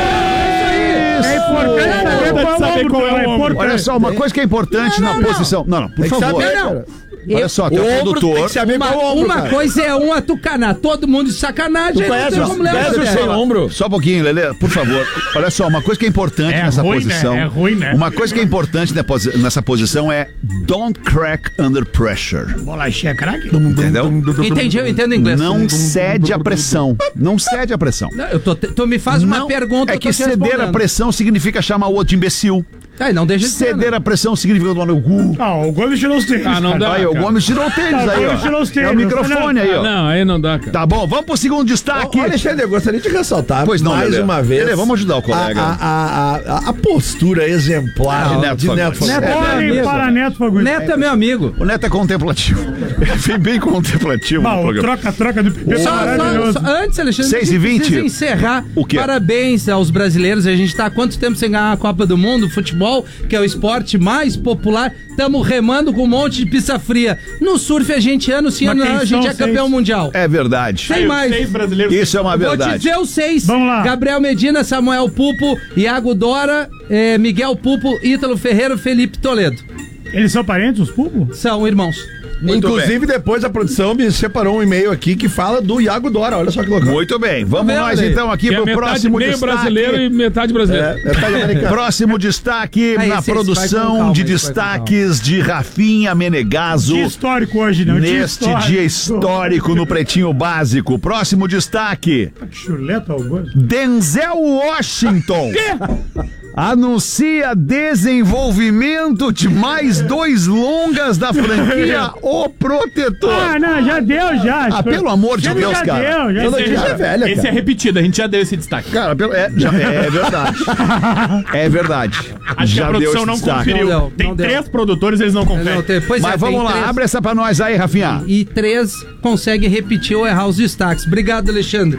Speaker 16: É importante saber qual é o
Speaker 19: saber
Speaker 16: ombro,
Speaker 19: qual é o
Speaker 16: é
Speaker 19: ombro.
Speaker 16: importante.
Speaker 15: Olha só, uma coisa que é importante
Speaker 17: Não,
Speaker 15: na
Speaker 17: não,
Speaker 15: posição. Não, não, por
Speaker 4: Tem que
Speaker 15: favor.
Speaker 4: saber,
Speaker 17: Não,
Speaker 4: cara.
Speaker 15: Olha só, tem
Speaker 4: O
Speaker 15: o
Speaker 4: ombro tem
Speaker 15: condutor.
Speaker 4: que saber
Speaker 17: Uma,
Speaker 4: qual ombro,
Speaker 17: uma
Speaker 4: cara.
Speaker 17: coisa é um atucanar todo mundo de sacanagem.
Speaker 4: Tu
Speaker 17: aí não
Speaker 4: conhece,
Speaker 17: tem
Speaker 4: o-
Speaker 17: como levar,
Speaker 4: conhece o
Speaker 17: né?
Speaker 4: sem ombro?
Speaker 15: Só um pouquinho, Lelê, por favor. Olha só, uma coisa que é importante
Speaker 16: É
Speaker 15: nessa
Speaker 16: ruim, né?
Speaker 15: posição.
Speaker 16: É ruim, né?
Speaker 15: Uma coisa que é importante na posi- nessa posição é don't crack under pressure.
Speaker 16: Bolachinha craque?
Speaker 15: Entendeu?
Speaker 17: Entendi, eu entendo inglês.
Speaker 15: Não cede à pressão. Não cede à pressão.
Speaker 17: Não, eu tô, te- tu me faz uma
Speaker 15: Não,
Speaker 17: pergunta.
Speaker 15: é
Speaker 17: eu tô
Speaker 15: que
Speaker 17: te
Speaker 15: ceder à
Speaker 17: respondendo.
Speaker 15: pressão significa chamar o outro de imbecil.
Speaker 17: Tá, e não deixa de ser,
Speaker 15: Ceder
Speaker 17: né?
Speaker 15: à pressão significa tomar no cu.
Speaker 16: Não, o Gomes tirou os tênis.
Speaker 19: Ah, não
Speaker 16: cara.
Speaker 19: dá.
Speaker 15: Aí, o
Speaker 19: cara.
Speaker 15: Gomes tirou o tênis
Speaker 16: Tá, o
Speaker 15: aí,
Speaker 16: Gomes tirou
Speaker 15: ó.
Speaker 16: os tênis.
Speaker 15: É o microfone aí, ó.
Speaker 19: Não, aí não dá, cara.
Speaker 15: Tá bom, vamos pro segundo destaque.
Speaker 4: Ô, Alexandre, eu gostaria de ressaltar
Speaker 15: Pois não,
Speaker 4: mais
Speaker 15: Lelê.
Speaker 4: uma vez.
Speaker 15: Lelê, vamos ajudar o colega.
Speaker 4: A, a, a, a postura exemplar
Speaker 15: Não,
Speaker 4: de
Speaker 15: Neto
Speaker 4: Neto
Speaker 15: Fagundes.
Speaker 4: Fagundes.
Speaker 17: Neto é meu
Speaker 16: Olhem
Speaker 17: amigo.
Speaker 16: para Neto Fagundes.
Speaker 17: Neto é meu amigo.
Speaker 15: O Neto é contemplativo. Ele vem bem contemplativo no
Speaker 16: Bah, o
Speaker 15: programa.
Speaker 16: troca-troca do P P
Speaker 17: Só, só,
Speaker 16: maravilhoso.
Speaker 17: só- antes, Alexandre,
Speaker 15: seis e
Speaker 17: a gente
Speaker 15: vinte.
Speaker 17: precisa encerrar.
Speaker 15: O quê?
Speaker 17: Parabéns aos brasileiros. A gente tá há quanto tempo sem ganhar a Copa do Mundo? Futebol, que é o esporte mais popular. Estamos remando com um monte de pizza fria. No surf, a gente, ano sim,
Speaker 16: Mas
Speaker 17: ano
Speaker 16: quem
Speaker 17: não, a gente
Speaker 16: são
Speaker 17: é campeão
Speaker 16: seis?
Speaker 17: mundial.
Speaker 15: É verdade.
Speaker 17: Tem mais.
Speaker 16: Seis brasileiros.
Speaker 15: Isso é uma
Speaker 17: Vou te
Speaker 15: verdade.
Speaker 17: dizer os seis.
Speaker 16: Vamos lá.
Speaker 17: Gabriel Medina, Samuel Pupo, Iago Dora, eh, Miguel Pupo, Ítalo Ferreira, Felipe Toledo.
Speaker 16: Eles são parentes, os pulpos?
Speaker 17: São irmãos.
Speaker 15: Muito
Speaker 4: Inclusive, depois a produção me separou um e-mail aqui que fala do Iago Dora. Olha só que louco.
Speaker 15: Muito bem. Vamos
Speaker 17: Vendo,
Speaker 15: nós
Speaker 17: Ale?
Speaker 15: então aqui
Speaker 19: Que é
Speaker 15: pro
Speaker 19: metade
Speaker 15: próximo
Speaker 19: meio
Speaker 15: destaque.
Speaker 19: brasileiro e metade brasileiro.
Speaker 4: É, metade americano.
Speaker 15: Próximo destaque
Speaker 17: Ah,
Speaker 15: na
Speaker 17: esse- esse vai com
Speaker 15: produção
Speaker 17: calma,
Speaker 15: de
Speaker 17: esse vai com
Speaker 15: destaques de Rafinha Menegaso.
Speaker 16: Dia histórico hoje, não? Dia
Speaker 15: Neste
Speaker 16: histórico.
Speaker 15: dia histórico no Pretinho Básico. Próximo destaque.
Speaker 16: Que chuleta, o Gomes.
Speaker 15: Denzel Washington anuncia desenvolvimento de mais dois longas da franquia O Protetor.
Speaker 16: Ah, não, já deu, já.
Speaker 15: Ah, pelo amor de
Speaker 16: Ele
Speaker 15: Deus,
Speaker 16: já
Speaker 15: cara.
Speaker 16: Deu, já
Speaker 4: Toda
Speaker 16: deu.
Speaker 4: dia é velha,
Speaker 19: Esse
Speaker 4: cara.
Speaker 19: é repetido, a gente já deu esse destaque.
Speaker 15: Cara, pelo- é, já- é verdade. É verdade.
Speaker 16: Acho que
Speaker 15: já
Speaker 16: a
Speaker 15: deu
Speaker 16: produção
Speaker 15: esse
Speaker 16: não
Speaker 15: destaque.
Speaker 16: conferiu.
Speaker 17: Não deu,
Speaker 16: Tem
Speaker 17: não deu.
Speaker 16: três produtores, eles não conferem.
Speaker 17: Não, tem- pois
Speaker 15: Mas
Speaker 17: é,
Speaker 15: vamos
Speaker 17: tem
Speaker 15: lá,
Speaker 17: três.
Speaker 15: abre essa pra nós aí, Rafinha.
Speaker 17: E três consegue repetir ou errar os destaques. Obrigado, Alexandre.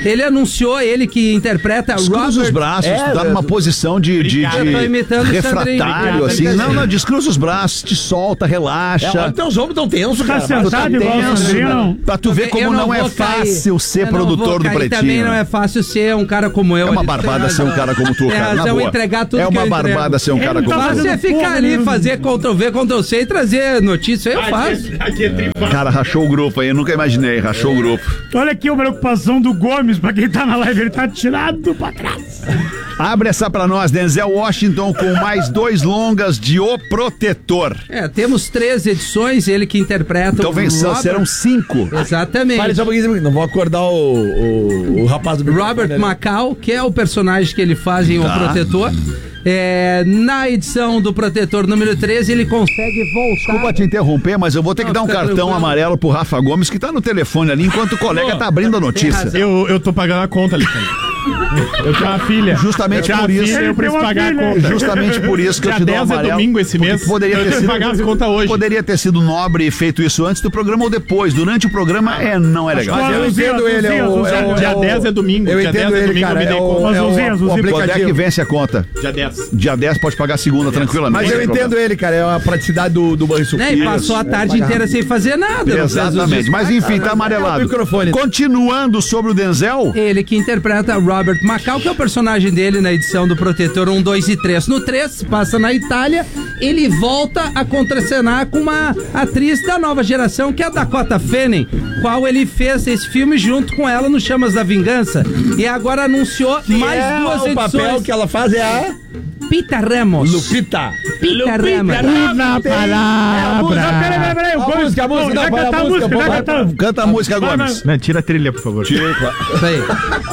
Speaker 17: Ele anunciou, ele que interpreta
Speaker 15: Descruza
Speaker 17: Robert...
Speaker 15: os braços,
Speaker 17: É,
Speaker 15: tu tá numa posição de, de,
Speaker 17: Obrigado. Eu tô imitando
Speaker 15: de
Speaker 17: o Sandrinho.
Speaker 15: refratário,
Speaker 17: Obrigado,
Speaker 15: assim.
Speaker 17: obrigado.
Speaker 15: Não, não, descruza os braços, te solta, relaxa.
Speaker 4: É, olha, teus ombros tão tensos, cara.
Speaker 15: Tu tá
Speaker 4: sentado igual o
Speaker 15: tenso,
Speaker 4: Sandrinho, não.
Speaker 15: pra tu ver
Speaker 17: Eu
Speaker 15: como não,
Speaker 17: não
Speaker 15: é
Speaker 17: vou cair.
Speaker 15: fácil ser
Speaker 17: Eu não
Speaker 15: produtor
Speaker 17: vou
Speaker 15: do
Speaker 17: cair.
Speaker 15: Pretinho.
Speaker 17: Também não é fácil ser um cara como eu.
Speaker 15: É uma
Speaker 17: Ele
Speaker 15: barbada
Speaker 17: tem
Speaker 15: ser um
Speaker 17: razão.
Speaker 15: cara como tu,
Speaker 17: Tem
Speaker 15: cara, na
Speaker 17: razão
Speaker 15: boa.
Speaker 17: entregar tudo
Speaker 15: É
Speaker 17: que
Speaker 15: uma
Speaker 17: eu entrego.
Speaker 15: barbada ser um cara
Speaker 17: Ele
Speaker 15: como
Speaker 17: tá
Speaker 15: tu.
Speaker 17: fácil é ficar ali, fazer Ctrl-V, Ctrl-C e trazer notícia. Eu faço.
Speaker 15: Cara, rachou o grupo aí, eu nunca imaginei, rachou o grupo.
Speaker 18: Olha aqui a preocupação do Gomes, pra quem tá na live, ele tá tirado pra trás.
Speaker 15: Abre essa pra nós, Denzel Washington com mais dois longas de O Protetor.
Speaker 17: É, temos três edições, ele que interpreta
Speaker 15: Então
Speaker 17: o
Speaker 15: vem,
Speaker 17: Robert.
Speaker 15: serão cinco.
Speaker 17: Exatamente.
Speaker 4: Fale só um pouquinho, não vou acordar o, o, o rapaz do
Speaker 17: Robert Macau, que é o personagem que ele faz em O
Speaker 15: Tá.
Speaker 17: Protetor. É, na edição do Protetor número treze, ele consegue voltar.
Speaker 15: Desculpa te interromper, mas eu vou ter que
Speaker 17: Não,
Speaker 15: dar um
Speaker 17: fica
Speaker 15: cartão
Speaker 17: tranquilo.
Speaker 15: amarelo pro Rafa Gomes, que tá no telefone ali, enquanto o colega tá abrindo a notícia.
Speaker 16: Eu, eu tô pagando a conta, Alexandre. Eu tenho uma filha.
Speaker 15: Justamente
Speaker 16: eu
Speaker 15: por
Speaker 16: tenho uma
Speaker 15: isso.
Speaker 16: filha, eu preciso pagar a conta.
Speaker 15: Justamente por isso que eu
Speaker 16: Dia
Speaker 15: te dou um
Speaker 16: dez é
Speaker 15: amarelo.
Speaker 16: domingo esse
Speaker 15: porque
Speaker 16: mês.
Speaker 15: tu Poderia
Speaker 16: eu
Speaker 15: ter
Speaker 16: preciso
Speaker 15: sido,
Speaker 16: pagar as contas hoje.
Speaker 15: Poderia ter sido nobre e feito isso antes do programa ou depois. Durante o programa é, não é legal.
Speaker 4: Mas eu entendo ele, é o... É o
Speaker 16: Dia
Speaker 4: é o-
Speaker 16: dez é domingo.
Speaker 4: Eu
Speaker 16: Dia
Speaker 4: entendo
Speaker 16: dez é
Speaker 4: ele,
Speaker 16: domingo,
Speaker 4: cara.
Speaker 16: eu me dei
Speaker 4: É o,
Speaker 16: conta.
Speaker 4: é o,
Speaker 18: Azulzinho,
Speaker 4: o
Speaker 18: azulzinho.
Speaker 15: Quando é que
Speaker 4: aplicativo.
Speaker 15: vence a conta?
Speaker 16: Dia dez.
Speaker 15: Dia dez pode pagar a segunda tranquilamente.
Speaker 4: Mas eu
Speaker 15: sem
Speaker 4: entendo
Speaker 15: problema.
Speaker 4: ele, cara. É a praticidade do, do banho
Speaker 17: Né, e passou a tarde inteira sem fazer nada. não fez os
Speaker 15: Exatamente. Mas enfim, tá amarelado.
Speaker 4: É o microfone.
Speaker 15: Continuando sobre o Denzel.
Speaker 17: Ele que interpreta Robert Macau, que é o personagem dele na edição do Protetor um, dois e três. No três, passa na Itália, ele volta a contracenar com uma atriz da nova geração, que é a Dakota Fanning, qual ele fez esse filme junto com ela no Chamas da Vingança. E agora anunciou mais
Speaker 4: é,
Speaker 17: duas
Speaker 4: o
Speaker 17: edições.
Speaker 4: papel que ela faz é a...
Speaker 17: Pita Ramos.
Speaker 4: Lupita.
Speaker 17: Pita Ramos.
Speaker 18: Uma palavra. Peraí, peraí, peraí. O
Speaker 4: A
Speaker 18: Gomes,
Speaker 4: música, a música,
Speaker 18: vai
Speaker 4: não,
Speaker 18: cantar
Speaker 4: a
Speaker 18: a música,
Speaker 4: música,
Speaker 18: vai
Speaker 4: vai,
Speaker 18: cantar.
Speaker 15: Canta a música,
Speaker 18: Vai,
Speaker 15: Gomes.
Speaker 16: Não, tira a trilha, por favor.
Speaker 15: Tira.
Speaker 17: Isso aí.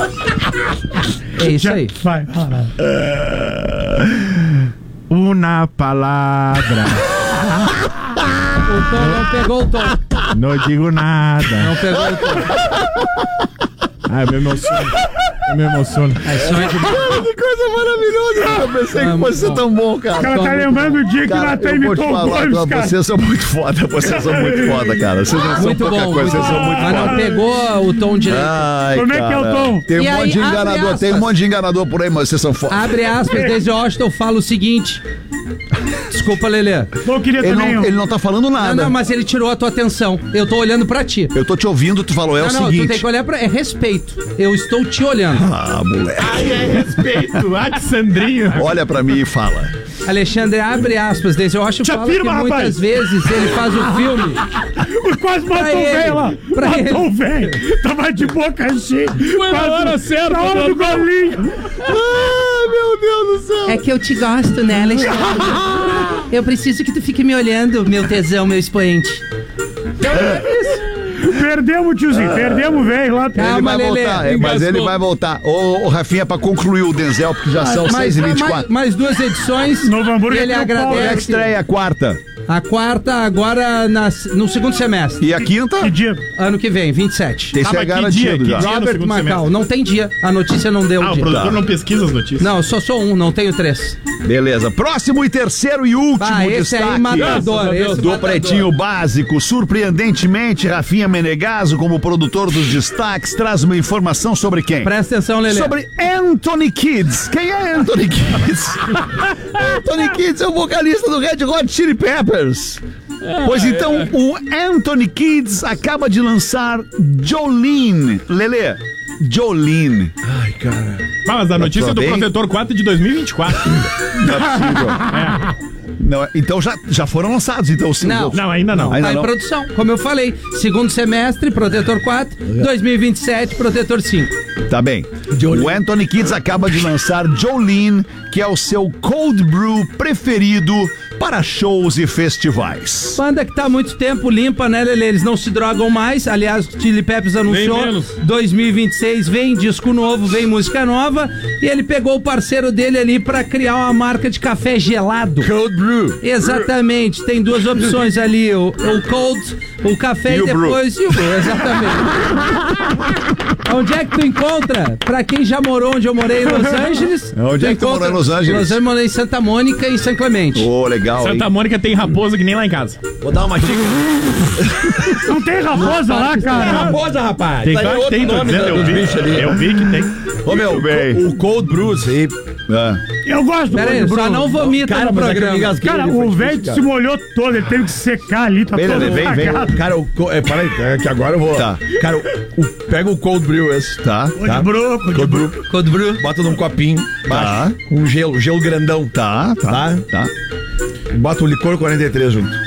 Speaker 17: É isso aí.
Speaker 18: Vai, vai.
Speaker 16: Uma palavra.
Speaker 17: O Tom não pegou o tom.
Speaker 16: Não digo nada.
Speaker 17: Não pegou o tom.
Speaker 16: Ah, eu me emociono. Eu me emociono.
Speaker 17: É sonho de...
Speaker 15: Cara, que coisa maravilhosa. Eu pensei que fosse ser tão bom, cara.
Speaker 18: O cara tá lembrando o dia que
Speaker 15: Cara,
Speaker 18: Natan
Speaker 15: eu vou te
Speaker 18: imitou o
Speaker 15: falar,
Speaker 18: Gomes, cara.
Speaker 15: vocês são muito foda, vocês são muito foda, cara. Vocês não são
Speaker 17: Muito
Speaker 15: pouca
Speaker 17: bom,
Speaker 15: coisa,
Speaker 17: muito
Speaker 15: vocês são
Speaker 17: bom.
Speaker 15: muito
Speaker 17: Mas
Speaker 15: foda.
Speaker 17: não pegou o tom direito.
Speaker 15: Ai,
Speaker 18: Como é que é o
Speaker 15: cara.
Speaker 18: tom?
Speaker 15: Tem um
Speaker 17: E
Speaker 15: monte
Speaker 17: aí,
Speaker 15: de
Speaker 17: abre
Speaker 15: enganador,
Speaker 17: aspas.
Speaker 15: tem um monte de enganador por aí, mas vocês são foda.
Speaker 17: Abre aspas, desde Washington fala o seguinte. Desculpa, Lelê.
Speaker 18: Eu queria
Speaker 15: Ele
Speaker 18: também.
Speaker 15: não,
Speaker 18: ó.
Speaker 15: ele não tá falando
Speaker 17: Não,
Speaker 15: nada.
Speaker 17: não, mas ele tirou a tua atenção. Eu tô olhando pra ti.
Speaker 15: Eu tô te ouvindo, tu falou, é
Speaker 17: não,
Speaker 15: o
Speaker 17: não, tu
Speaker 15: seguinte.
Speaker 17: tem que olhar pra... É respeito. Eu estou te olhando.
Speaker 15: Ah, moleque.
Speaker 16: Ai, é respeito. Ah, que Sandrinho.
Speaker 15: Olha pra mim e fala.
Speaker 17: Alexandre, abre aspas, desde Washington
Speaker 18: Te
Speaker 17: fala
Speaker 18: afirma,
Speaker 17: que muitas
Speaker 18: rapaz.
Speaker 17: vezes ele faz o filme.
Speaker 18: Quase
Speaker 17: Pra
Speaker 18: matou o
Speaker 17: ele,
Speaker 18: velho lá.
Speaker 17: pra
Speaker 18: Matou
Speaker 17: ele.
Speaker 18: o velho. Tava de boca cheia.
Speaker 19: Foi na
Speaker 18: Quase-
Speaker 19: hora certa,
Speaker 18: Na hora do
Speaker 19: doutor.
Speaker 18: golinho.
Speaker 15: Ah, meu Deus do céu.
Speaker 17: É que eu te gosto, né, Alexandre? Eu preciso que tu fique me olhando, meu tesão, meu expoente.
Speaker 18: Perdemos, tiozinho. Perdemos o velho lá.
Speaker 15: Ele
Speaker 17: Calma,
Speaker 15: vai
Speaker 17: Lelê.
Speaker 15: voltar, é, mas ele vai voltar. Ô, ô Rafinha, pra concluir o Denzel, porque já são
Speaker 17: Mais,
Speaker 15: seis e vinte e
Speaker 17: mais,
Speaker 15: quatro.
Speaker 17: mais duas edições.
Speaker 18: Novo Hamburgo
Speaker 17: Ele
Speaker 18: é pro Paulo.
Speaker 15: Quando é que
Speaker 17: agradece.
Speaker 15: estreia a quarta?
Speaker 17: A quarta agora nas- no segundo semestre.
Speaker 15: E a quinta?
Speaker 18: Que dia?
Speaker 17: Ano que vem, vinte e sete.
Speaker 15: Esse
Speaker 16: Ah,
Speaker 15: é
Speaker 16: mas que
Speaker 15: garantido
Speaker 16: dia, que
Speaker 15: já.
Speaker 16: dia? no
Speaker 17: Robert
Speaker 16: segundo
Speaker 17: Macau,
Speaker 16: semestre.
Speaker 17: não tem dia. A notícia não deu
Speaker 16: Ah, o
Speaker 17: dia.
Speaker 16: produtor
Speaker 15: Tá.
Speaker 16: não pesquisa as notícias.
Speaker 17: Não, só sou um, não tenho três.
Speaker 15: Beleza. Próximo e terceiro e último
Speaker 17: Ah, esse
Speaker 15: destaque.
Speaker 17: aí matador. Esse
Speaker 15: do
Speaker 17: matador.
Speaker 15: Pretinho Básico. Surpreendentemente, Rafinha Menegaso, como produtor dos destaques, traz uma informação sobre quem?
Speaker 17: Presta atenção, Lelê.
Speaker 15: Sobre Anthony Kids. Quem é Anthony Kids? Anthony Kids é o vocalista do Red Hot Chili Peppers. Pois então, o Anthony Kids acaba de lançar Jolene. Lelê, Jolene.
Speaker 4: Ai, cara.
Speaker 16: Ah, mas a notícia é do
Speaker 15: bem?
Speaker 16: Protetor quatro de dois mil e vinte e quatro.
Speaker 15: Não é possível. Não, então já, já foram lançados, então sim.
Speaker 17: Não.
Speaker 16: Não, ainda não.
Speaker 15: Ainda
Speaker 17: Tá em
Speaker 15: não.
Speaker 17: produção, como eu falei. Segundo semestre, Protetor quatro. dois mil e vinte e sete, Protetor cinco.
Speaker 15: Tá bem. O Anthony Kids acaba de lançar Jolene, que é o seu cold brew preferido para shows e festivais.
Speaker 17: Banda que tá há muito tempo limpa, né, Lelê? Eles não se drogam mais. Aliás, o Chili Peppers anunciou
Speaker 19: menos.
Speaker 17: dois mil e vinte e seis vem disco novo, vem música nova. E ele pegou o parceiro dele ali pra criar uma marca de café gelado.
Speaker 4: Cold Brew.
Speaker 17: Exatamente. Tem duas opções ali: o, o cold, o café
Speaker 15: E
Speaker 17: e,
Speaker 15: o brew.
Speaker 17: depois e o brew. Exatamente. Onde é que tu encontra? Pra quem já morou onde eu morei em Los Angeles.
Speaker 15: Onde
Speaker 17: tu
Speaker 15: é que tu morou em
Speaker 17: encontra
Speaker 15: Los Angeles?
Speaker 17: Los Angeles, morei em Santa Mônica e São Clemente.
Speaker 15: Ô, oh, legal.
Speaker 19: Santa
Speaker 15: hein?
Speaker 19: Mônica tem raposa que nem lá em casa.
Speaker 4: Vou dar uma dica.
Speaker 18: Não tem raposa lá, cara.
Speaker 4: Tem raposa, rapaz.
Speaker 19: Tem,
Speaker 4: Tá aí
Speaker 19: claro que
Speaker 4: outro
Speaker 19: tem, tô
Speaker 4: nome
Speaker 19: dizendo,
Speaker 4: da-
Speaker 19: eu
Speaker 4: dos
Speaker 19: vi.
Speaker 4: bichos ali.
Speaker 19: Eu vi que tem.
Speaker 4: Ô, meu,
Speaker 15: bem.
Speaker 4: o Cold Brew, isso aí.
Speaker 15: É.
Speaker 18: Eu gosto do
Speaker 17: Pera aí,
Speaker 18: Cold
Speaker 17: só
Speaker 18: Brew.
Speaker 17: não vomita
Speaker 4: Cara,
Speaker 17: no
Speaker 4: mas aquele
Speaker 17: programa.
Speaker 4: gasgueiro
Speaker 18: Cara,
Speaker 4: ali foi
Speaker 18: o
Speaker 4: difícil,
Speaker 18: velho
Speaker 4: cara.
Speaker 18: se molhou todo, ele teve que secar ali, tá
Speaker 15: Vem,
Speaker 18: todo
Speaker 15: Lelê, vem, vem.
Speaker 18: cagado.
Speaker 4: Cara, o, co- é, para aí, é que agora eu vou.
Speaker 15: Tá.
Speaker 4: Cara, o, o- pega o Cold Brew esse, tá?
Speaker 18: Cold
Speaker 4: tá?
Speaker 18: Brew, Cold
Speaker 4: Cold Brew.
Speaker 17: Cold Brew.
Speaker 4: Bota num copinho,
Speaker 15: Tá.
Speaker 4: baixo, com gelo, gelo grandão.
Speaker 15: Tá, tá,
Speaker 4: Tá?
Speaker 15: tá.
Speaker 4: Bota o licor quarenta e três junto.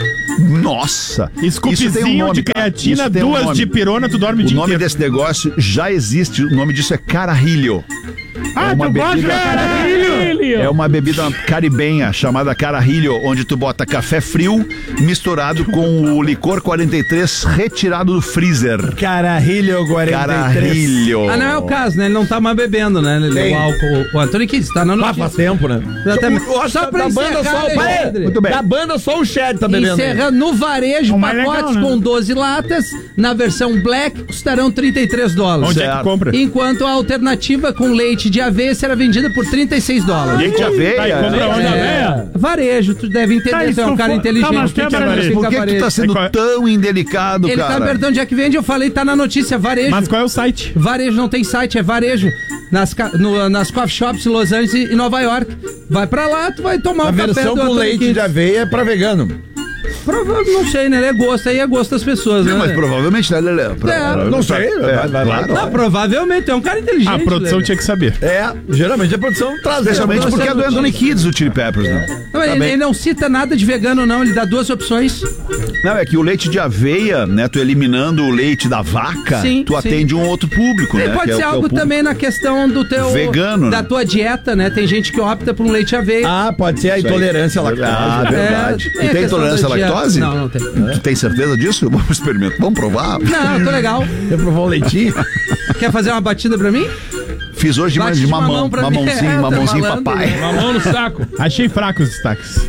Speaker 15: Nossa! Isso tem um
Speaker 19: Scoopzinho
Speaker 15: nome,
Speaker 19: de
Speaker 15: tá?
Speaker 19: creatina,
Speaker 15: Isso tem um
Speaker 19: duas
Speaker 15: nome.
Speaker 19: de pirona, tu dorme o
Speaker 15: O
Speaker 19: dia
Speaker 15: nome
Speaker 19: inteiro.
Speaker 15: desse negócio já existe, o nome disso é Carajillo.
Speaker 18: Ah,
Speaker 15: uma
Speaker 18: tu gosta,
Speaker 15: bebida-
Speaker 18: caralho?
Speaker 15: É uma bebida caribenha chamada Carajillo, onde tu bota café frio misturado com o licor quarenta e três retirado do freezer.
Speaker 4: Carajillo quarenta e três.
Speaker 15: Carajillo.
Speaker 17: Ah, não é o caso, né? Ele não tá mais bebendo, né? Ele,
Speaker 4: Tem.
Speaker 17: o álcool. O Antônio Kids tá na
Speaker 4: Ah,
Speaker 17: notícia.
Speaker 4: faz tempo, né?
Speaker 17: Exatamente.
Speaker 4: Eu acho
Speaker 17: Só
Speaker 4: que
Speaker 17: pra
Speaker 4: da banda
Speaker 17: encerrar,
Speaker 4: só, para aí.
Speaker 17: Alexandre.
Speaker 15: Muito bem.
Speaker 4: Da banda só o Chad tá bebendo.
Speaker 17: Encerrando no varejo,
Speaker 18: O mais
Speaker 17: pacotes
Speaker 18: legal, né?
Speaker 17: com doze latas, na versão black, custarão trinta e três dólares.
Speaker 19: Onde é
Speaker 15: Certo.
Speaker 19: que compra?
Speaker 17: Enquanto a alternativa com leite de aveia será vendida por trinta e seis dólares.
Speaker 15: Leite de aveia.
Speaker 19: Tá, e compra
Speaker 15: né?
Speaker 19: onde a
Speaker 17: É,
Speaker 19: véia?
Speaker 17: varejo, tu deve entender,
Speaker 18: Tá,
Speaker 17: tu é
Speaker 18: isso
Speaker 17: um cara
Speaker 18: for-
Speaker 17: inteligente.
Speaker 18: tá, mas
Speaker 17: que
Speaker 18: quebra
Speaker 17: significa
Speaker 18: varejo.
Speaker 15: Por que, que tu
Speaker 17: varejo?
Speaker 15: tá sendo
Speaker 19: É qual-
Speaker 15: tão indelicado,
Speaker 17: Ele tá
Speaker 15: cara?
Speaker 17: perguntando onde é que vende, eu falei, tá na notícia, varejo.
Speaker 19: Mas qual é o site?
Speaker 17: Varejo não tem site, é varejo. Nas, ca- no- nas coffee shops em Los Angeles e e Nova York. Vai pra lá, tu vai tomar
Speaker 4: A
Speaker 17: um café
Speaker 4: versão
Speaker 17: do
Speaker 4: com
Speaker 17: Antônio
Speaker 4: leite
Speaker 17: Kids.
Speaker 4: de aveia é pra vegano.
Speaker 17: Provavelmente, não sei, né? É gosto, aí é gosto das pessoas,
Speaker 15: Não,
Speaker 17: né?
Speaker 15: mas provavelmente, né, Lelê?
Speaker 17: É,
Speaker 4: não sei,
Speaker 15: É,
Speaker 4: vai, vai,
Speaker 15: claro.
Speaker 17: Não, provavelmente, é um cara inteligente.
Speaker 19: A produção
Speaker 17: Lelê.
Speaker 19: tinha que saber.
Speaker 4: É, geralmente a produção traz.
Speaker 15: Especialmente
Speaker 17: Você
Speaker 15: porque é do
Speaker 17: não
Speaker 15: Anthony
Speaker 17: tinha.
Speaker 15: Kids, o Chili Peppers, né?
Speaker 17: Não, ele, ele não cita nada de vegano, não. Ele dá duas opções.
Speaker 15: Não, é que o leite de aveia, né? Tu eliminando o leite da vaca,
Speaker 17: Sim,
Speaker 15: tu
Speaker 17: sim.
Speaker 15: atende um outro público,
Speaker 17: E
Speaker 15: né?
Speaker 17: pode
Speaker 15: que é o-
Speaker 17: ser
Speaker 15: que é o
Speaker 17: algo
Speaker 15: público
Speaker 17: também na questão do teu...
Speaker 15: Vegano,
Speaker 17: Da
Speaker 15: né?
Speaker 17: tua dieta, né? Tem gente que opta por um leite aveia.
Speaker 4: Ah, pode ser a
Speaker 15: Isso aí.
Speaker 4: intolerância à lactose.
Speaker 15: Ah, verdade.
Speaker 17: É,
Speaker 15: tu
Speaker 17: tem a
Speaker 15: tem
Speaker 17: questão
Speaker 15: intolerância à
Speaker 17: da dieta.
Speaker 15: lactose?
Speaker 17: Não, não tem.
Speaker 15: Tu tem certeza disso? Vamos experimentar. Vamos provar?
Speaker 17: Não, tô legal.
Speaker 4: Quer provar um leitinho?
Speaker 17: Quer fazer uma batida pra mim?
Speaker 15: Fiz hoje de,
Speaker 17: Bate
Speaker 15: de
Speaker 17: de
Speaker 15: mamão,
Speaker 17: mamão pra mim.
Speaker 15: mamãozinho,
Speaker 17: É, tá
Speaker 15: mamãozinho
Speaker 17: falando.
Speaker 15: papai.
Speaker 19: Mamão no saco. Achei fraco os destaques.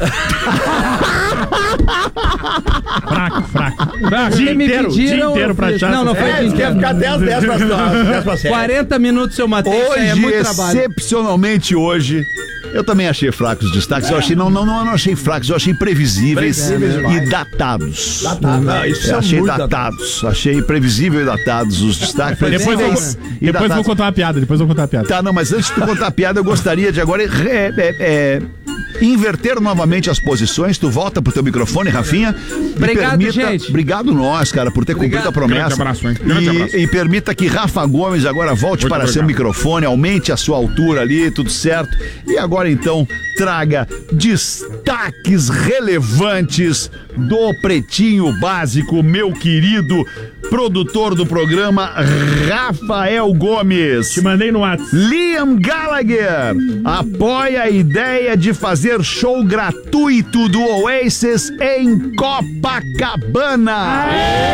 Speaker 19: fraco, fraco. fraco.
Speaker 16: Dia
Speaker 17: me
Speaker 16: inteiro, dia
Speaker 17: pediram,
Speaker 16: inteiro
Speaker 17: eu
Speaker 16: pra
Speaker 17: fiz.
Speaker 16: achar.
Speaker 17: Não, não foi
Speaker 4: É,
Speaker 17: dia
Speaker 4: quer
Speaker 17: inteiro.
Speaker 4: ficar dez, dez pra dez pra sete.
Speaker 17: quarenta minutos eu matei, isso aí é
Speaker 15: Hoje,
Speaker 17: muito trabalho.
Speaker 15: excepcionalmente, eu também achei fracos os destaques. Eu achei, não, não, não, eu não achei fracos, eu achei previsíveis
Speaker 4: Previsíveis
Speaker 15: e
Speaker 4: demais.
Speaker 15: datados.
Speaker 4: Datado. Não, isso
Speaker 15: Eu
Speaker 4: é
Speaker 15: achei
Speaker 4: muito
Speaker 15: datados. Achei previsível e datados os destaques.
Speaker 19: Depois, eu,
Speaker 15: previsíveis
Speaker 19: vou-
Speaker 15: e
Speaker 19: depois eu vou
Speaker 15: datados.
Speaker 19: contar uma piada. Depois eu vou contar uma piada.
Speaker 15: Tá, não, mas antes de tu contar a piada, eu gostaria de agora é, é, é, inverter novamente as posições. Tu volta pro teu microfone, Rafinha. e
Speaker 17: Obrigado, gente.
Speaker 15: Obrigado nós, cara, por ter cumprido a promessa.
Speaker 19: Grande abraço, hein? Grande abraço.
Speaker 15: E, e permita que Rafa Gomes agora volte
Speaker 19: Muito
Speaker 15: para
Speaker 19: obrigado.
Speaker 15: seu microfone, aumente a sua altura ali, tudo certo. E agora então traga destaques relevantes do Pretinho Básico, meu querido produtor do programa, Rafael Gomes.
Speaker 16: Te mandei no WhatsApp.
Speaker 15: Liam Gallagher apoia a ideia de fazer show gratuito do Oasis em Copacabana.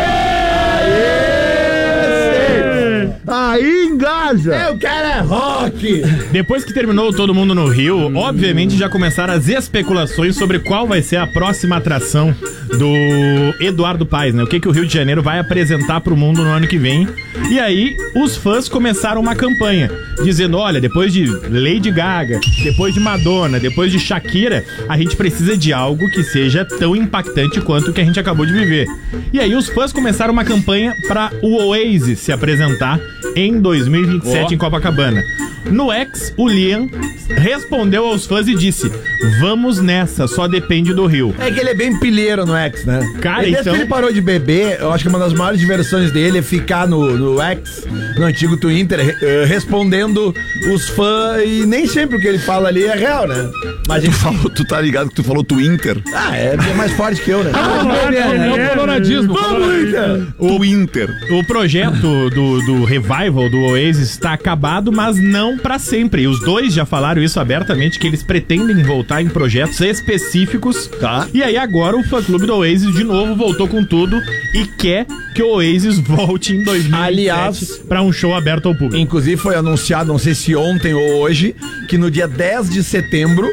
Speaker 15: Aí engaja.
Speaker 4: É, o cara é rock.
Speaker 19: Depois que terminou Todo Mundo no Rio, obviamente já começaram as especulações sobre qual vai ser a próxima atração do Eduardo Paes, né? O que, que o Rio de Janeiro vai apresentar pro mundo no ano que vem. E aí, os fãs começaram uma campanha, dizendo, olha, depois de Lady Gaga, depois de Madonna, depois de Shakira, a gente precisa de algo que seja tão impactante quanto o que a gente acabou de viver. E aí, os fãs começaram uma campanha para o Oasis se apresentar em dois mil e vinte e sete
Speaker 4: Oh.
Speaker 19: em Copacabana. No X, o Liam respondeu aos fãs e disse, vamos nessa, só depende do Rio.
Speaker 4: É que ele é bem pilheiro no X, né?
Speaker 19: Cara,
Speaker 4: Desde
Speaker 19: então-
Speaker 4: que ele parou de beber, eu acho que uma das maiores diversões dele é ficar no, no X, no antigo Twitter, eh, respondendo os fãs, e nem sempre o que ele fala ali é real, né? Mas a
Speaker 15: Tu,
Speaker 4: gente
Speaker 15: falou, tu tá ligado que tu falou Twitter?
Speaker 4: Ah, é, é mais forte que eu, né?
Speaker 19: É o coloradismo.
Speaker 15: O Inter.
Speaker 19: O projeto do, do revival do Oasis está acabado, mas não pra sempre. E os dois já falaram isso abertamente, que eles pretendem voltar em projetos específicos.
Speaker 15: Tá.
Speaker 19: E aí agora o fã-clube do Oasis de novo voltou com tudo e quer que o Oasis volte em dois mil e vinte e sete
Speaker 4: Aliás,
Speaker 19: pra um show aberto ao público.
Speaker 4: Inclusive foi anunciado, não sei se ontem ou hoje, que no dia dez de setembro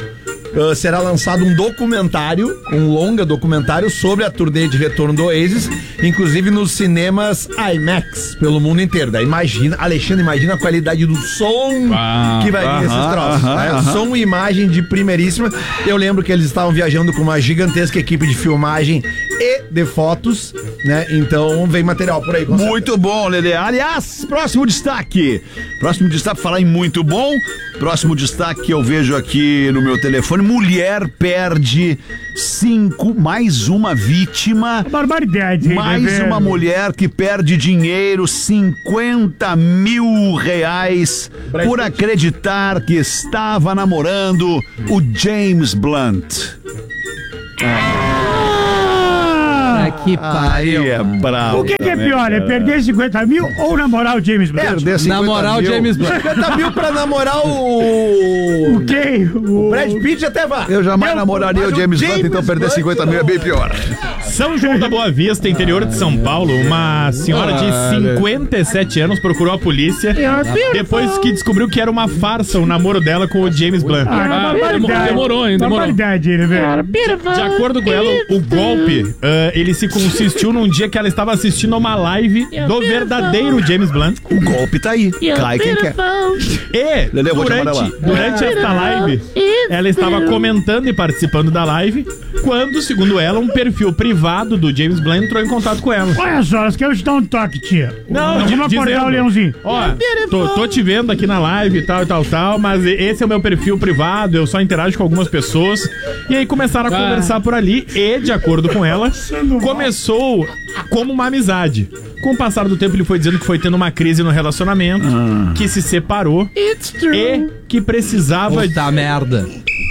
Speaker 4: uh, será lançado um documentário, um longa documentário sobre a turnê de retorno do Oasis, inclusive nos cinemas IMAX pelo mundo inteiro. Daí imagina, Alexandre, imagina a qualidade do som ah, que vai vir uh-huh, esses troços. Uh-huh, né? uh-huh. Som e imagem de primeiríssima. Eu lembro que eles estavam viajando com uma gigantesca equipe de filmagem e de fotos, né? Então vem material por aí.
Speaker 15: Muito bom, Lelê. Aliás, próximo destaque. Próximo destaque, falar em muito bom. Próximo destaque que eu vejo aqui no meu telefone: mulher perde cinco, mais uma vítima.
Speaker 18: Barbaridade.
Speaker 15: Mais uma mulher que perde dinheiro, cinquenta mil reais, por acreditar que estava namorando o James Blunt.
Speaker 18: Ah,
Speaker 17: que pariu.
Speaker 15: Aí é bravo.
Speaker 18: O que, que é pior? É perder cinquenta mil ou namorar o James Blunt?
Speaker 15: Perder cinquenta
Speaker 17: namorar
Speaker 15: mil.
Speaker 17: o James Blunt.
Speaker 4: cinquenta mil pra namorar o...
Speaker 18: O quem?
Speaker 4: O Brad Pitt até vai.
Speaker 15: Eu jamais eu, namoraria o James, James Blunt, então perder cinquenta mil é bem pior.
Speaker 19: São João da Boa Vista, interior de São Paulo, uma senhora de cinquenta e sete anos procurou a polícia depois que descobriu que era uma farsa o namoro dela com o James Blunt.
Speaker 18: Ah,
Speaker 19: ah, demorou, hein? Demorou. De acordo com ela, o golpe, uh, ele se consistiu num dia que ela estava assistindo a uma live do verdadeiro James Blunt.
Speaker 15: O golpe tá aí. Cai quem quer.
Speaker 19: E
Speaker 15: Lelê,
Speaker 19: durante, durante esta live, ela estava comentando e participando da live quando, segundo ela, um perfil privado do James Blunt entrou em contato com ela.
Speaker 18: Olha só, elas querem te dar um toque, tia.
Speaker 19: Não,
Speaker 18: Vamos acordar
Speaker 19: dizendo,
Speaker 18: o leãozinho.
Speaker 19: Ó, tô, tô te vendo aqui na live e tal e tal, tal, mas esse é o meu perfil privado, eu só interajo com algumas pessoas. E aí começaram a ah. conversar por ali e, de acordo com ela, começou como uma amizade. Com o passar do tempo, ele foi dizendo que foi tendo uma crise no relacionamento, ah. que se separou e que precisava...
Speaker 17: Puta merda.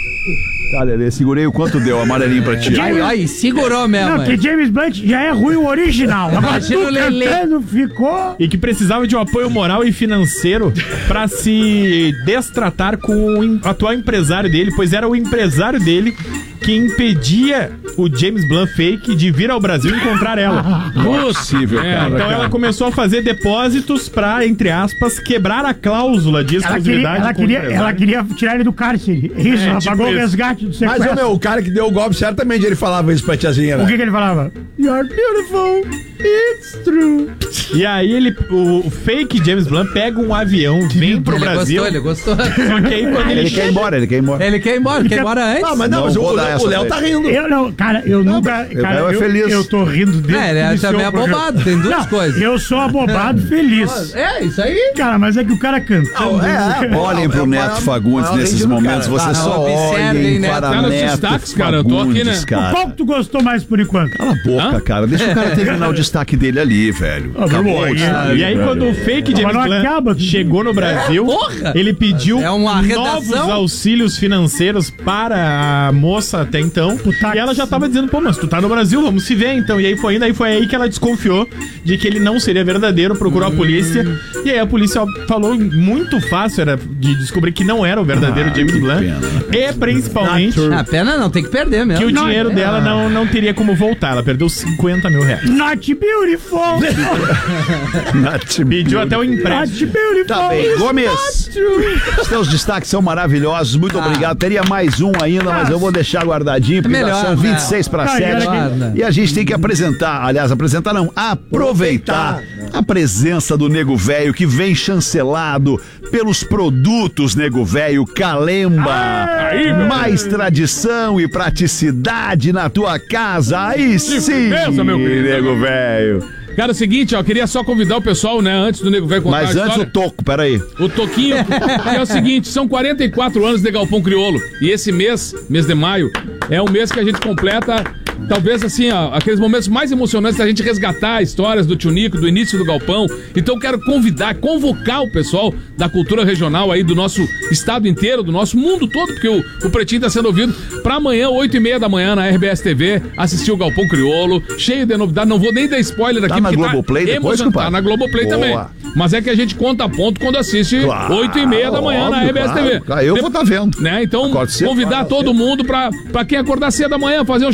Speaker 15: Tá, Lelê, segurei o quanto deu, amarelinho pra ti.
Speaker 17: Ai, ai, segurou mesmo.
Speaker 18: Não, que James Blunt já é ruim o original. Agora tu cantando ficou...
Speaker 19: E que precisava de um apoio moral e financeiro pra se destratar com o atual empresário dele, pois era o empresário dele que impedia o James Blunt fake de vir ao Brasil e encontrar ela.
Speaker 15: Possível,
Speaker 19: é,
Speaker 15: cara.
Speaker 19: Então
Speaker 15: cara.
Speaker 19: ela começou a fazer depósitos pra, entre aspas, quebrar a cláusula de exclusividade.
Speaker 18: Ela queria, ela queria, ela queria tirar ele do cárcere. Isso, é, ela tipo pagou isso. o resgate do sequestro.
Speaker 4: Mas, ô, meu, o cara que deu o golpe, certamente ele falava isso pra tiazinha, né?
Speaker 18: O que que ele falava? You're beautiful, it's true.
Speaker 19: E aí ele, o, o fake James Blunt pega um avião, vem pro
Speaker 17: ele
Speaker 19: Brasil.
Speaker 17: Gostou, ele gostou.
Speaker 19: Só que aí quando ele,
Speaker 15: ele quer ir embora, ele quer ir embora.
Speaker 17: Ele quer ir embora, ele quer ir embora antes.
Speaker 4: Ah, mas não, não mas o, o Léo tá rindo.
Speaker 18: Eu não, cara, eu não, nunca.
Speaker 15: Eu,
Speaker 18: cara,
Speaker 15: eu,
Speaker 18: eu,
Speaker 15: feliz.
Speaker 18: eu tô rindo dele.
Speaker 17: É, ele é também abobado, tem duas
Speaker 18: não,
Speaker 17: coisas.
Speaker 18: Eu sou abobado feliz.
Speaker 17: É, isso aí.
Speaker 18: Cara, mas é que o cara cantando.
Speaker 15: Não, é, é, olhem pro Neto Fagundes nesses momentos, você só olhem para
Speaker 19: tá
Speaker 15: Neto
Speaker 19: destaques, cara, eu tô aqui, né?
Speaker 15: Cara.
Speaker 18: Qual que tu gostou mais por enquanto?
Speaker 15: Cala a boca, Hã? cara, deixa o cara terminar o destaque dele ali, velho.
Speaker 18: Ah, Acabou,
Speaker 19: bom, e aí quando o fake James Blunt chegou no Brasil,
Speaker 17: é,
Speaker 19: ele pediu
Speaker 17: é uma
Speaker 19: novos auxílios financeiros para a moça até então, e ela já tava dizendo, pô, mas tu tá no Brasil, vamos se ver então. E aí foi indo, aí foi aí que ela desconfiou de que ele não seria verdadeiro, procurou hum. a polícia, e aí a polícia falou muito fácil era de descobrir que não era o verdadeiro ah, James Blunt, e principalmente
Speaker 17: a pena não, tem que perder mesmo.
Speaker 19: Que o Not dinheiro é. dela não, não teria como voltar, ela perdeu cinquenta mil reais.
Speaker 18: Not beautiful.
Speaker 15: Not
Speaker 19: Pediu até o empréstimo.
Speaker 18: Not beautiful.
Speaker 15: Tá bem, Gomes, os teus destaques são maravilhosos, muito ah. obrigado. Teria mais um ainda, mas eu vou deixar guardadinho, porque
Speaker 17: melhor,
Speaker 15: são vinte e seis para sete. E a gente tem que apresentar, aliás, apresentar não, aproveitar a presença do Nego Velho, que vem chancelado pelos produtos Nego Velho Calemba. Aí, mais tradição e praticidade na tua casa. Aí sim,
Speaker 20: beleza, meu querido,
Speaker 15: Nego Velho.
Speaker 20: Cara, é o seguinte, ó, queria só convidar o pessoal, né, antes do Nego Velho contar
Speaker 15: Mas
Speaker 20: a história.
Speaker 15: antes o Toco, peraí.
Speaker 20: O Toquinho, que é o seguinte, são quarenta e quatro anos de Galpão Crioulo, e esse mês, mês de maio, é um mês que a gente completa, talvez assim, ó, aqueles momentos mais emocionantes da gente resgatar histórias do Tio Nico, do início do Galpão. Então quero convidar, convocar o pessoal da cultura regional aí do nosso estado inteiro, do nosso mundo todo, porque o, o Pretinho tá sendo ouvido, pra amanhã, oito e meia da manhã, na R B S T V, assistir o Galpão Crioulo, cheio de novidade, não vou nem dar spoiler aqui,
Speaker 15: tá na Globoplay
Speaker 20: tá
Speaker 15: depois,
Speaker 20: tá na Globoplay
Speaker 15: Boa.
Speaker 20: também. Mas é que a gente conta ponto quando assiste
Speaker 15: claro,
Speaker 20: oito e meia da manhã óbvio, na R B S T V.
Speaker 15: Claro. Eu de... vou estar tá vendo.
Speaker 20: Né? Então, convidar todo mundo pra, pra quem acordar cedo da manhã, fazer um chimarrão e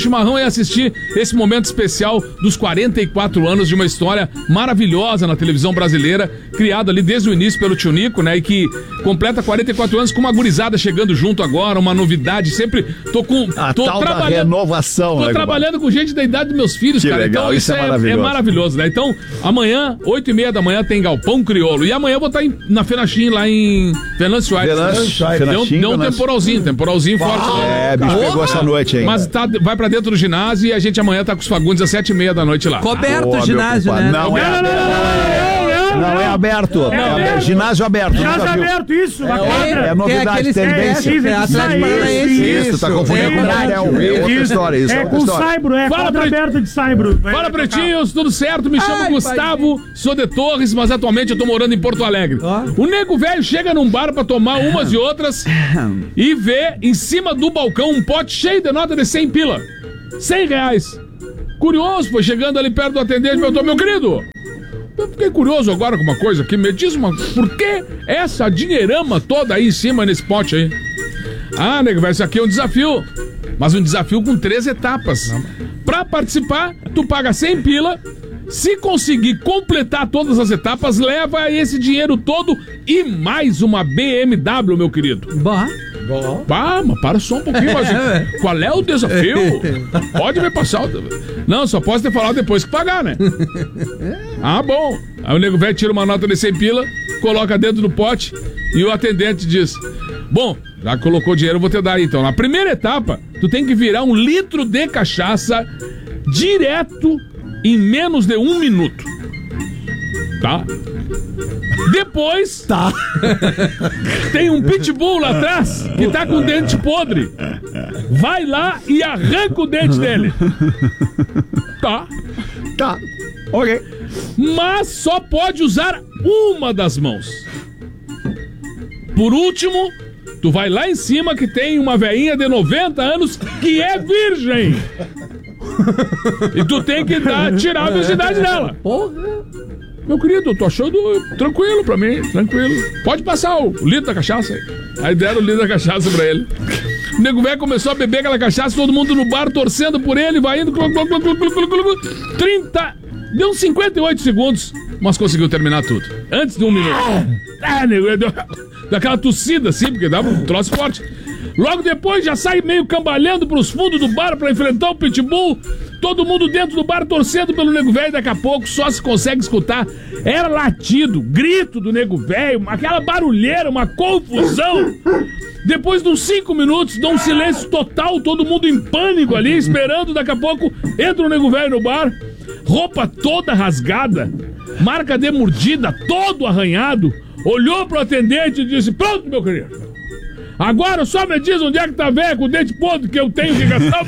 Speaker 20: assistir esse momento especial dos quarenta e quatro anos de uma história maravilhosa na televisão brasileira, criada ali desde o início pelo Tio Nico, né? E que completa quarenta e quatro anos com uma gurizada chegando junto agora, uma novidade. Sempre tô com.
Speaker 15: A
Speaker 20: tô
Speaker 15: tal da
Speaker 20: trabalhando,
Speaker 15: renovação,
Speaker 20: Tô
Speaker 15: né,
Speaker 20: trabalhando com gente da idade dos meus filhos,
Speaker 15: que
Speaker 20: cara.
Speaker 15: legal,
Speaker 20: Então isso,
Speaker 15: isso é
Speaker 20: é,
Speaker 15: maravilhoso.
Speaker 20: é maravilhoso, né? Então, amanhã, oito e meia da manhã, tem Galpão Crioulo. E amanhã eu vou estar em, na Fenachim, lá em Venâncio Aires.
Speaker 15: Venâncio,
Speaker 20: Deu,
Speaker 15: Fenachim,
Speaker 20: deu um
Speaker 15: Venâncio.
Speaker 20: temporalzinho, temporalzinho forte.
Speaker 15: É, bicho, pegou essa noite aí.
Speaker 20: Mas tá, vai pra dentro do ginásio e a gente amanhã tá com os Fagundes às sete e meia da noite lá.
Speaker 17: Coberto
Speaker 15: Boa,
Speaker 17: o ginásio,
Speaker 15: meu
Speaker 17: né?
Speaker 15: compadre. Não, é aberto. Não é aberto.
Speaker 18: É
Speaker 15: É
Speaker 18: aberto.
Speaker 15: ginásio aberto.
Speaker 18: Ginásio
Speaker 15: nunca viu?
Speaker 18: aberto, isso. uma
Speaker 17: É,
Speaker 18: quadra.
Speaker 15: É novidade,
Speaker 17: aqueles-
Speaker 15: tendência.
Speaker 17: é, é Atlético Paranaense.
Speaker 15: Isso, tá confundindo com o Bratel. É outra história, isso é
Speaker 18: É
Speaker 15: outra
Speaker 18: com
Speaker 15: história.
Speaker 18: Saibro, é
Speaker 20: Fala,
Speaker 18: quadra
Speaker 20: pre-
Speaker 18: aberta de Saibro. Vai-
Speaker 20: Fala,
Speaker 18: vai tocar.
Speaker 20: pretinhos, tudo certo? Me chamo
Speaker 17: Ai,
Speaker 20: Gustavo, sou de Torres, mas atualmente eu tô morando em Porto Alegre.
Speaker 17: Ó.
Speaker 20: O nego velho chega num bar pra tomar umas e outras e vê em cima do balcão um pote cheio de nota de cem pila. cem reais. Curioso, foi chegando ali perto do atendente e perguntou, meu querido, eu fiquei curioso agora com uma coisa aqui, me diz uma, por que essa dinheirama toda aí em cima nesse pote aí? Ah, nego velho, isso aqui é um desafio. Mas um desafio com três etapas. Pra participar, tu paga cem pila. Se conseguir completar todas as etapas, leva esse dinheiro todo e mais uma B M W, meu querido.
Speaker 17: Bah.
Speaker 20: Pá, mas para só um pouquinho, mas qual é o desafio? Pode me passar. o- Não, só posso ter falado depois que pagar, né? Ah, bom. Aí o nego velho tira uma nota de cem pila, coloca dentro do pote e o atendente diz: bom, já colocou dinheiro, eu vou te dar aí, então. Na primeira etapa, tu tem que virar um litro de cachaça direto em menos de um minuto. Tá? Depois,
Speaker 4: Tá.
Speaker 20: tem um pitbull lá atrás que tá com o dente podre. Vai lá e arranca o dente dele. Tá.
Speaker 15: Tá. Ok.
Speaker 20: Mas só pode usar uma das mãos. Por último, tu vai lá em cima que tem uma veinha de noventa anos que é virgem. E tu tem que dar, tirar a virgindade dela. Meu querido, eu tô achando tranquilo pra mim, tranquilo. Pode passar o litro da cachaça aí. Aí deram o litro da cachaça pra ele. O nego velho começou a beber aquela cachaça, todo mundo no bar torcendo por ele, vai indo. Clu, clu, clu, clu, clu, clu, clu, trinta. Deu uns cinquenta e oito segundos, mas conseguiu terminar tudo. Antes de um minuto. Ah, nego velho, deu, deu aquela tossida assim, porque dava um troço forte. Logo depois já sai meio cambalhando pros fundos do bar pra enfrentar o pitbull. Todo mundo dentro do bar torcendo pelo nego velho. Daqui a pouco só se consegue escutar. Era latido, grito do nego velho, aquela barulheira, uma confusão. Depois de uns cinco minutos, dá um silêncio total, todo mundo em pânico ali, esperando. Daqui a pouco entra o nego velho no bar, roupa toda rasgada, marca de mordida, todo arranhado. Olhou pro atendente e disse: pronto, meu querido. Agora só me diz onde é que tá velho com o dente podre que eu tenho que gastar.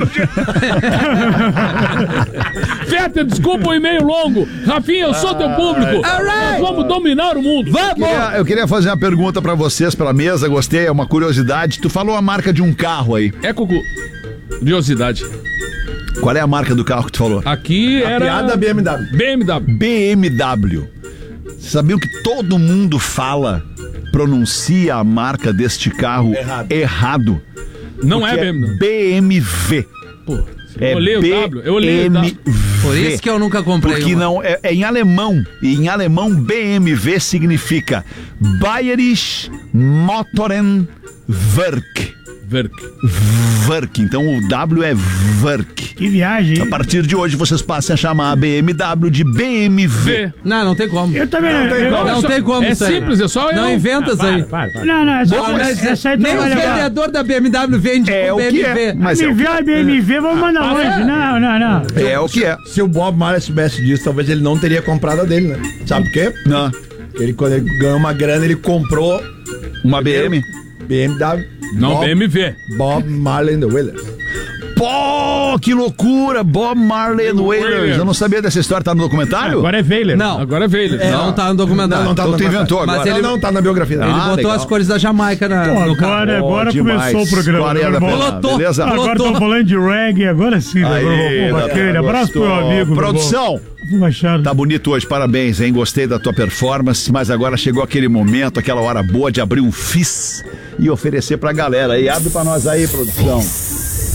Speaker 20: Feta, desculpa o e-mail longo. Rafinha, eu sou teu público. Nós vamos dominar o mundo.
Speaker 15: Eu queria, eu queria fazer uma pergunta pra vocês pela mesa, gostei, é uma curiosidade. Tu falou a marca de um carro aí.
Speaker 20: É, Cucu. Curiosidade.
Speaker 15: Qual é a marca do carro que tu falou?
Speaker 20: Aqui
Speaker 4: A
Speaker 20: era...
Speaker 4: piada B M W.
Speaker 20: B M W.
Speaker 15: B M W. Vocês sabiam que todo mundo fala, pronuncia a marca deste carro
Speaker 4: Errado.
Speaker 15: errado?
Speaker 20: Não
Speaker 15: Porque
Speaker 20: é B M W.
Speaker 15: B M W.
Speaker 20: Pô,
Speaker 15: É
Speaker 20: eu olhei o W, eu olhei o W.
Speaker 17: Por isso que eu nunca comprei
Speaker 15: Porque
Speaker 17: uma.
Speaker 15: não, é, é em alemão. E em alemão, B M W significa Bayerisch Motoren Werk.
Speaker 20: Werk.
Speaker 15: Werk. Então o W é Werk.
Speaker 18: Que viagem,
Speaker 15: A
Speaker 18: hein?
Speaker 15: partir de hoje vocês passem a chamar a B M W de B M W.
Speaker 20: V.
Speaker 17: Não, não tem como.
Speaker 18: Eu também
Speaker 20: Não
Speaker 18: não.
Speaker 20: tem
Speaker 18: eu-
Speaker 20: como.
Speaker 17: Não
Speaker 20: só-
Speaker 17: tem como
Speaker 20: é
Speaker 17: isso aí.
Speaker 20: simples, é só
Speaker 17: Não
Speaker 20: eu-
Speaker 17: inventa isso aí.
Speaker 18: Não, não, é só,
Speaker 17: Não, mas
Speaker 18: essa aí
Speaker 17: nem os
Speaker 18: trabalha lá.
Speaker 17: vendedores da B M W vendem
Speaker 15: É
Speaker 17: com
Speaker 15: o que
Speaker 17: B M W.
Speaker 15: é. Mas é o
Speaker 18: Me
Speaker 15: que
Speaker 18: vê a B M W, vamos mandar
Speaker 20: Ah,
Speaker 18: longe.
Speaker 20: é?
Speaker 18: Não, não, não.
Speaker 15: é. O que é.
Speaker 4: Se o Bob Marley soubesse disso, talvez ele não teria comprado a dele, né? Sabe por quê?
Speaker 15: Não.
Speaker 4: Porque ele, quando ele ganhou uma grana, ele comprou
Speaker 15: Uma B M.
Speaker 4: B M W.
Speaker 20: Não,
Speaker 4: Bob,
Speaker 20: B M W.
Speaker 4: Bob Marley and the Wailers.
Speaker 15: Pô, que loucura! Bob Marley and the Wailers. Eu não sabia dessa história, tá no documentário?
Speaker 19: Agora é Veiler.
Speaker 17: Não,
Speaker 20: Agora veio ele.
Speaker 17: não tá no documentário.
Speaker 4: Não, não tá
Speaker 15: Então
Speaker 4: no
Speaker 15: tu
Speaker 4: documentário.
Speaker 15: inventou
Speaker 17: Mas
Speaker 15: agora.
Speaker 17: ele-
Speaker 4: Não, não, tá na biografia dele.
Speaker 17: Ele
Speaker 15: Ah,
Speaker 17: botou
Speaker 15: legal.
Speaker 17: as cores da Jamaica na,
Speaker 18: Pô,
Speaker 17: no carro.
Speaker 18: agora, agora
Speaker 15: Oh, demais.
Speaker 18: começou o programa.
Speaker 15: Quarenta
Speaker 18: Agora,
Speaker 15: pela-
Speaker 18: vamos-
Speaker 17: Lotou.
Speaker 15: Beleza?
Speaker 18: agora
Speaker 17: Lotou.
Speaker 18: estão falando de reggae, agora sim.
Speaker 15: Aí,
Speaker 18: agora, pô, bacana.
Speaker 15: tá,
Speaker 18: Abraço pro meu
Speaker 15: gostou.
Speaker 18: amigo. meu
Speaker 15: Produção.
Speaker 18: bom. Machado.
Speaker 15: Tá bonito hoje, parabéns, hein? Gostei da tua performance, mas agora chegou aquele momento, aquela hora boa de abrir um F I S e oferecer pra galera aí. Abre pra nós aí, produção.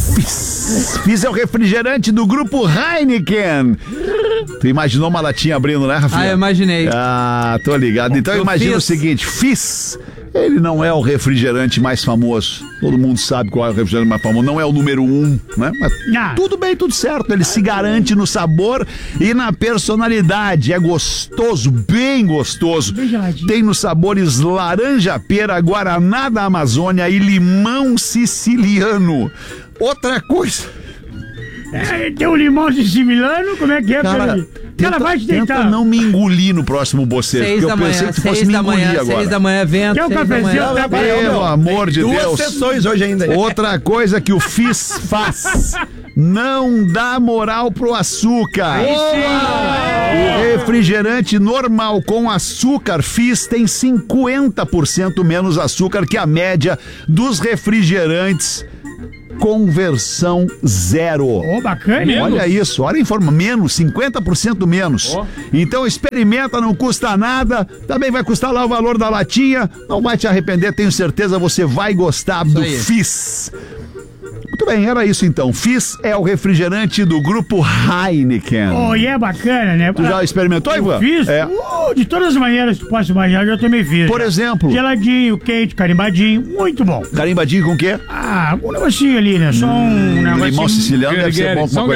Speaker 15: Fizz. Fizz é o refrigerante do grupo Heineken. Tu imaginou uma latinha abrindo, né, Rafinha?
Speaker 17: Ah, eu imaginei.
Speaker 15: Ah, tô ligado. Então
Speaker 17: Eu
Speaker 15: imagina
Speaker 17: fiz.
Speaker 15: o seguinte, Fizz, ele não é o refrigerante mais famoso. Todo mundo sabe qual é o refrigerante mais famoso. Não é o número um, né? Mas tudo bem, tudo certo. Ele se garante no sabor e na personalidade. É gostoso, bem gostoso. Tem nos sabores laranja, pera, guaraná da Amazônia e limão siciliano. Outra coisa...
Speaker 18: É, tem um limão siciliano, como é que é?
Speaker 15: Cara,
Speaker 18: Peraí.
Speaker 15: tenta,
Speaker 18: Ela vai te
Speaker 15: tenta
Speaker 18: deitar.
Speaker 15: não me engolir no próximo bocejo,
Speaker 17: Seis
Speaker 15: porque eu
Speaker 17: da
Speaker 15: pensei
Speaker 17: manhã,
Speaker 15: que tu fosse
Speaker 17: seis
Speaker 15: me
Speaker 17: da
Speaker 15: engolir
Speaker 17: manhã,
Speaker 15: agora.
Speaker 17: seis da manhã, vento,
Speaker 18: Quer um
Speaker 17: seis da
Speaker 18: cafezinho?
Speaker 17: manhã.
Speaker 18: Tá bom,
Speaker 15: Pelo
Speaker 18: meu.
Speaker 15: amor de
Speaker 4: Duas
Speaker 15: Deus.
Speaker 4: sessões hoje ainda.
Speaker 15: Outra coisa que o Fizz faz, não dá moral pro açúcar. O refrigerante normal com açúcar Fizz tem cinquenta por cento menos açúcar que a média dos refrigerantes conversão zero.
Speaker 18: Ô, bacana.
Speaker 15: Menos. Olha isso, olha a informação, menos, cinquenta por cento menos. Oh. Então experimenta, não custa nada, também vai custar lá o valor da latinha, não vai te arrepender, tenho certeza, você vai gostar isso do aí. Fizz. Muito bem, era isso então. Fizz é o refrigerante do grupo Heineken.
Speaker 18: Oh, e é bacana, né?
Speaker 15: Tu já experimentou, Ivan?
Speaker 18: Fiz?
Speaker 15: É.
Speaker 18: Uh, de todas as maneiras que tu possa imaginar, eu também fiz.
Speaker 15: Por
Speaker 18: já.
Speaker 15: exemplo?
Speaker 18: Geladinho, quente, carimbadinho, muito bom.
Speaker 15: Carimbadinho com o quê?
Speaker 18: Ah, um negocinho ali, né? Só um negocinho.
Speaker 15: Limão siciliano deve ser bom com uma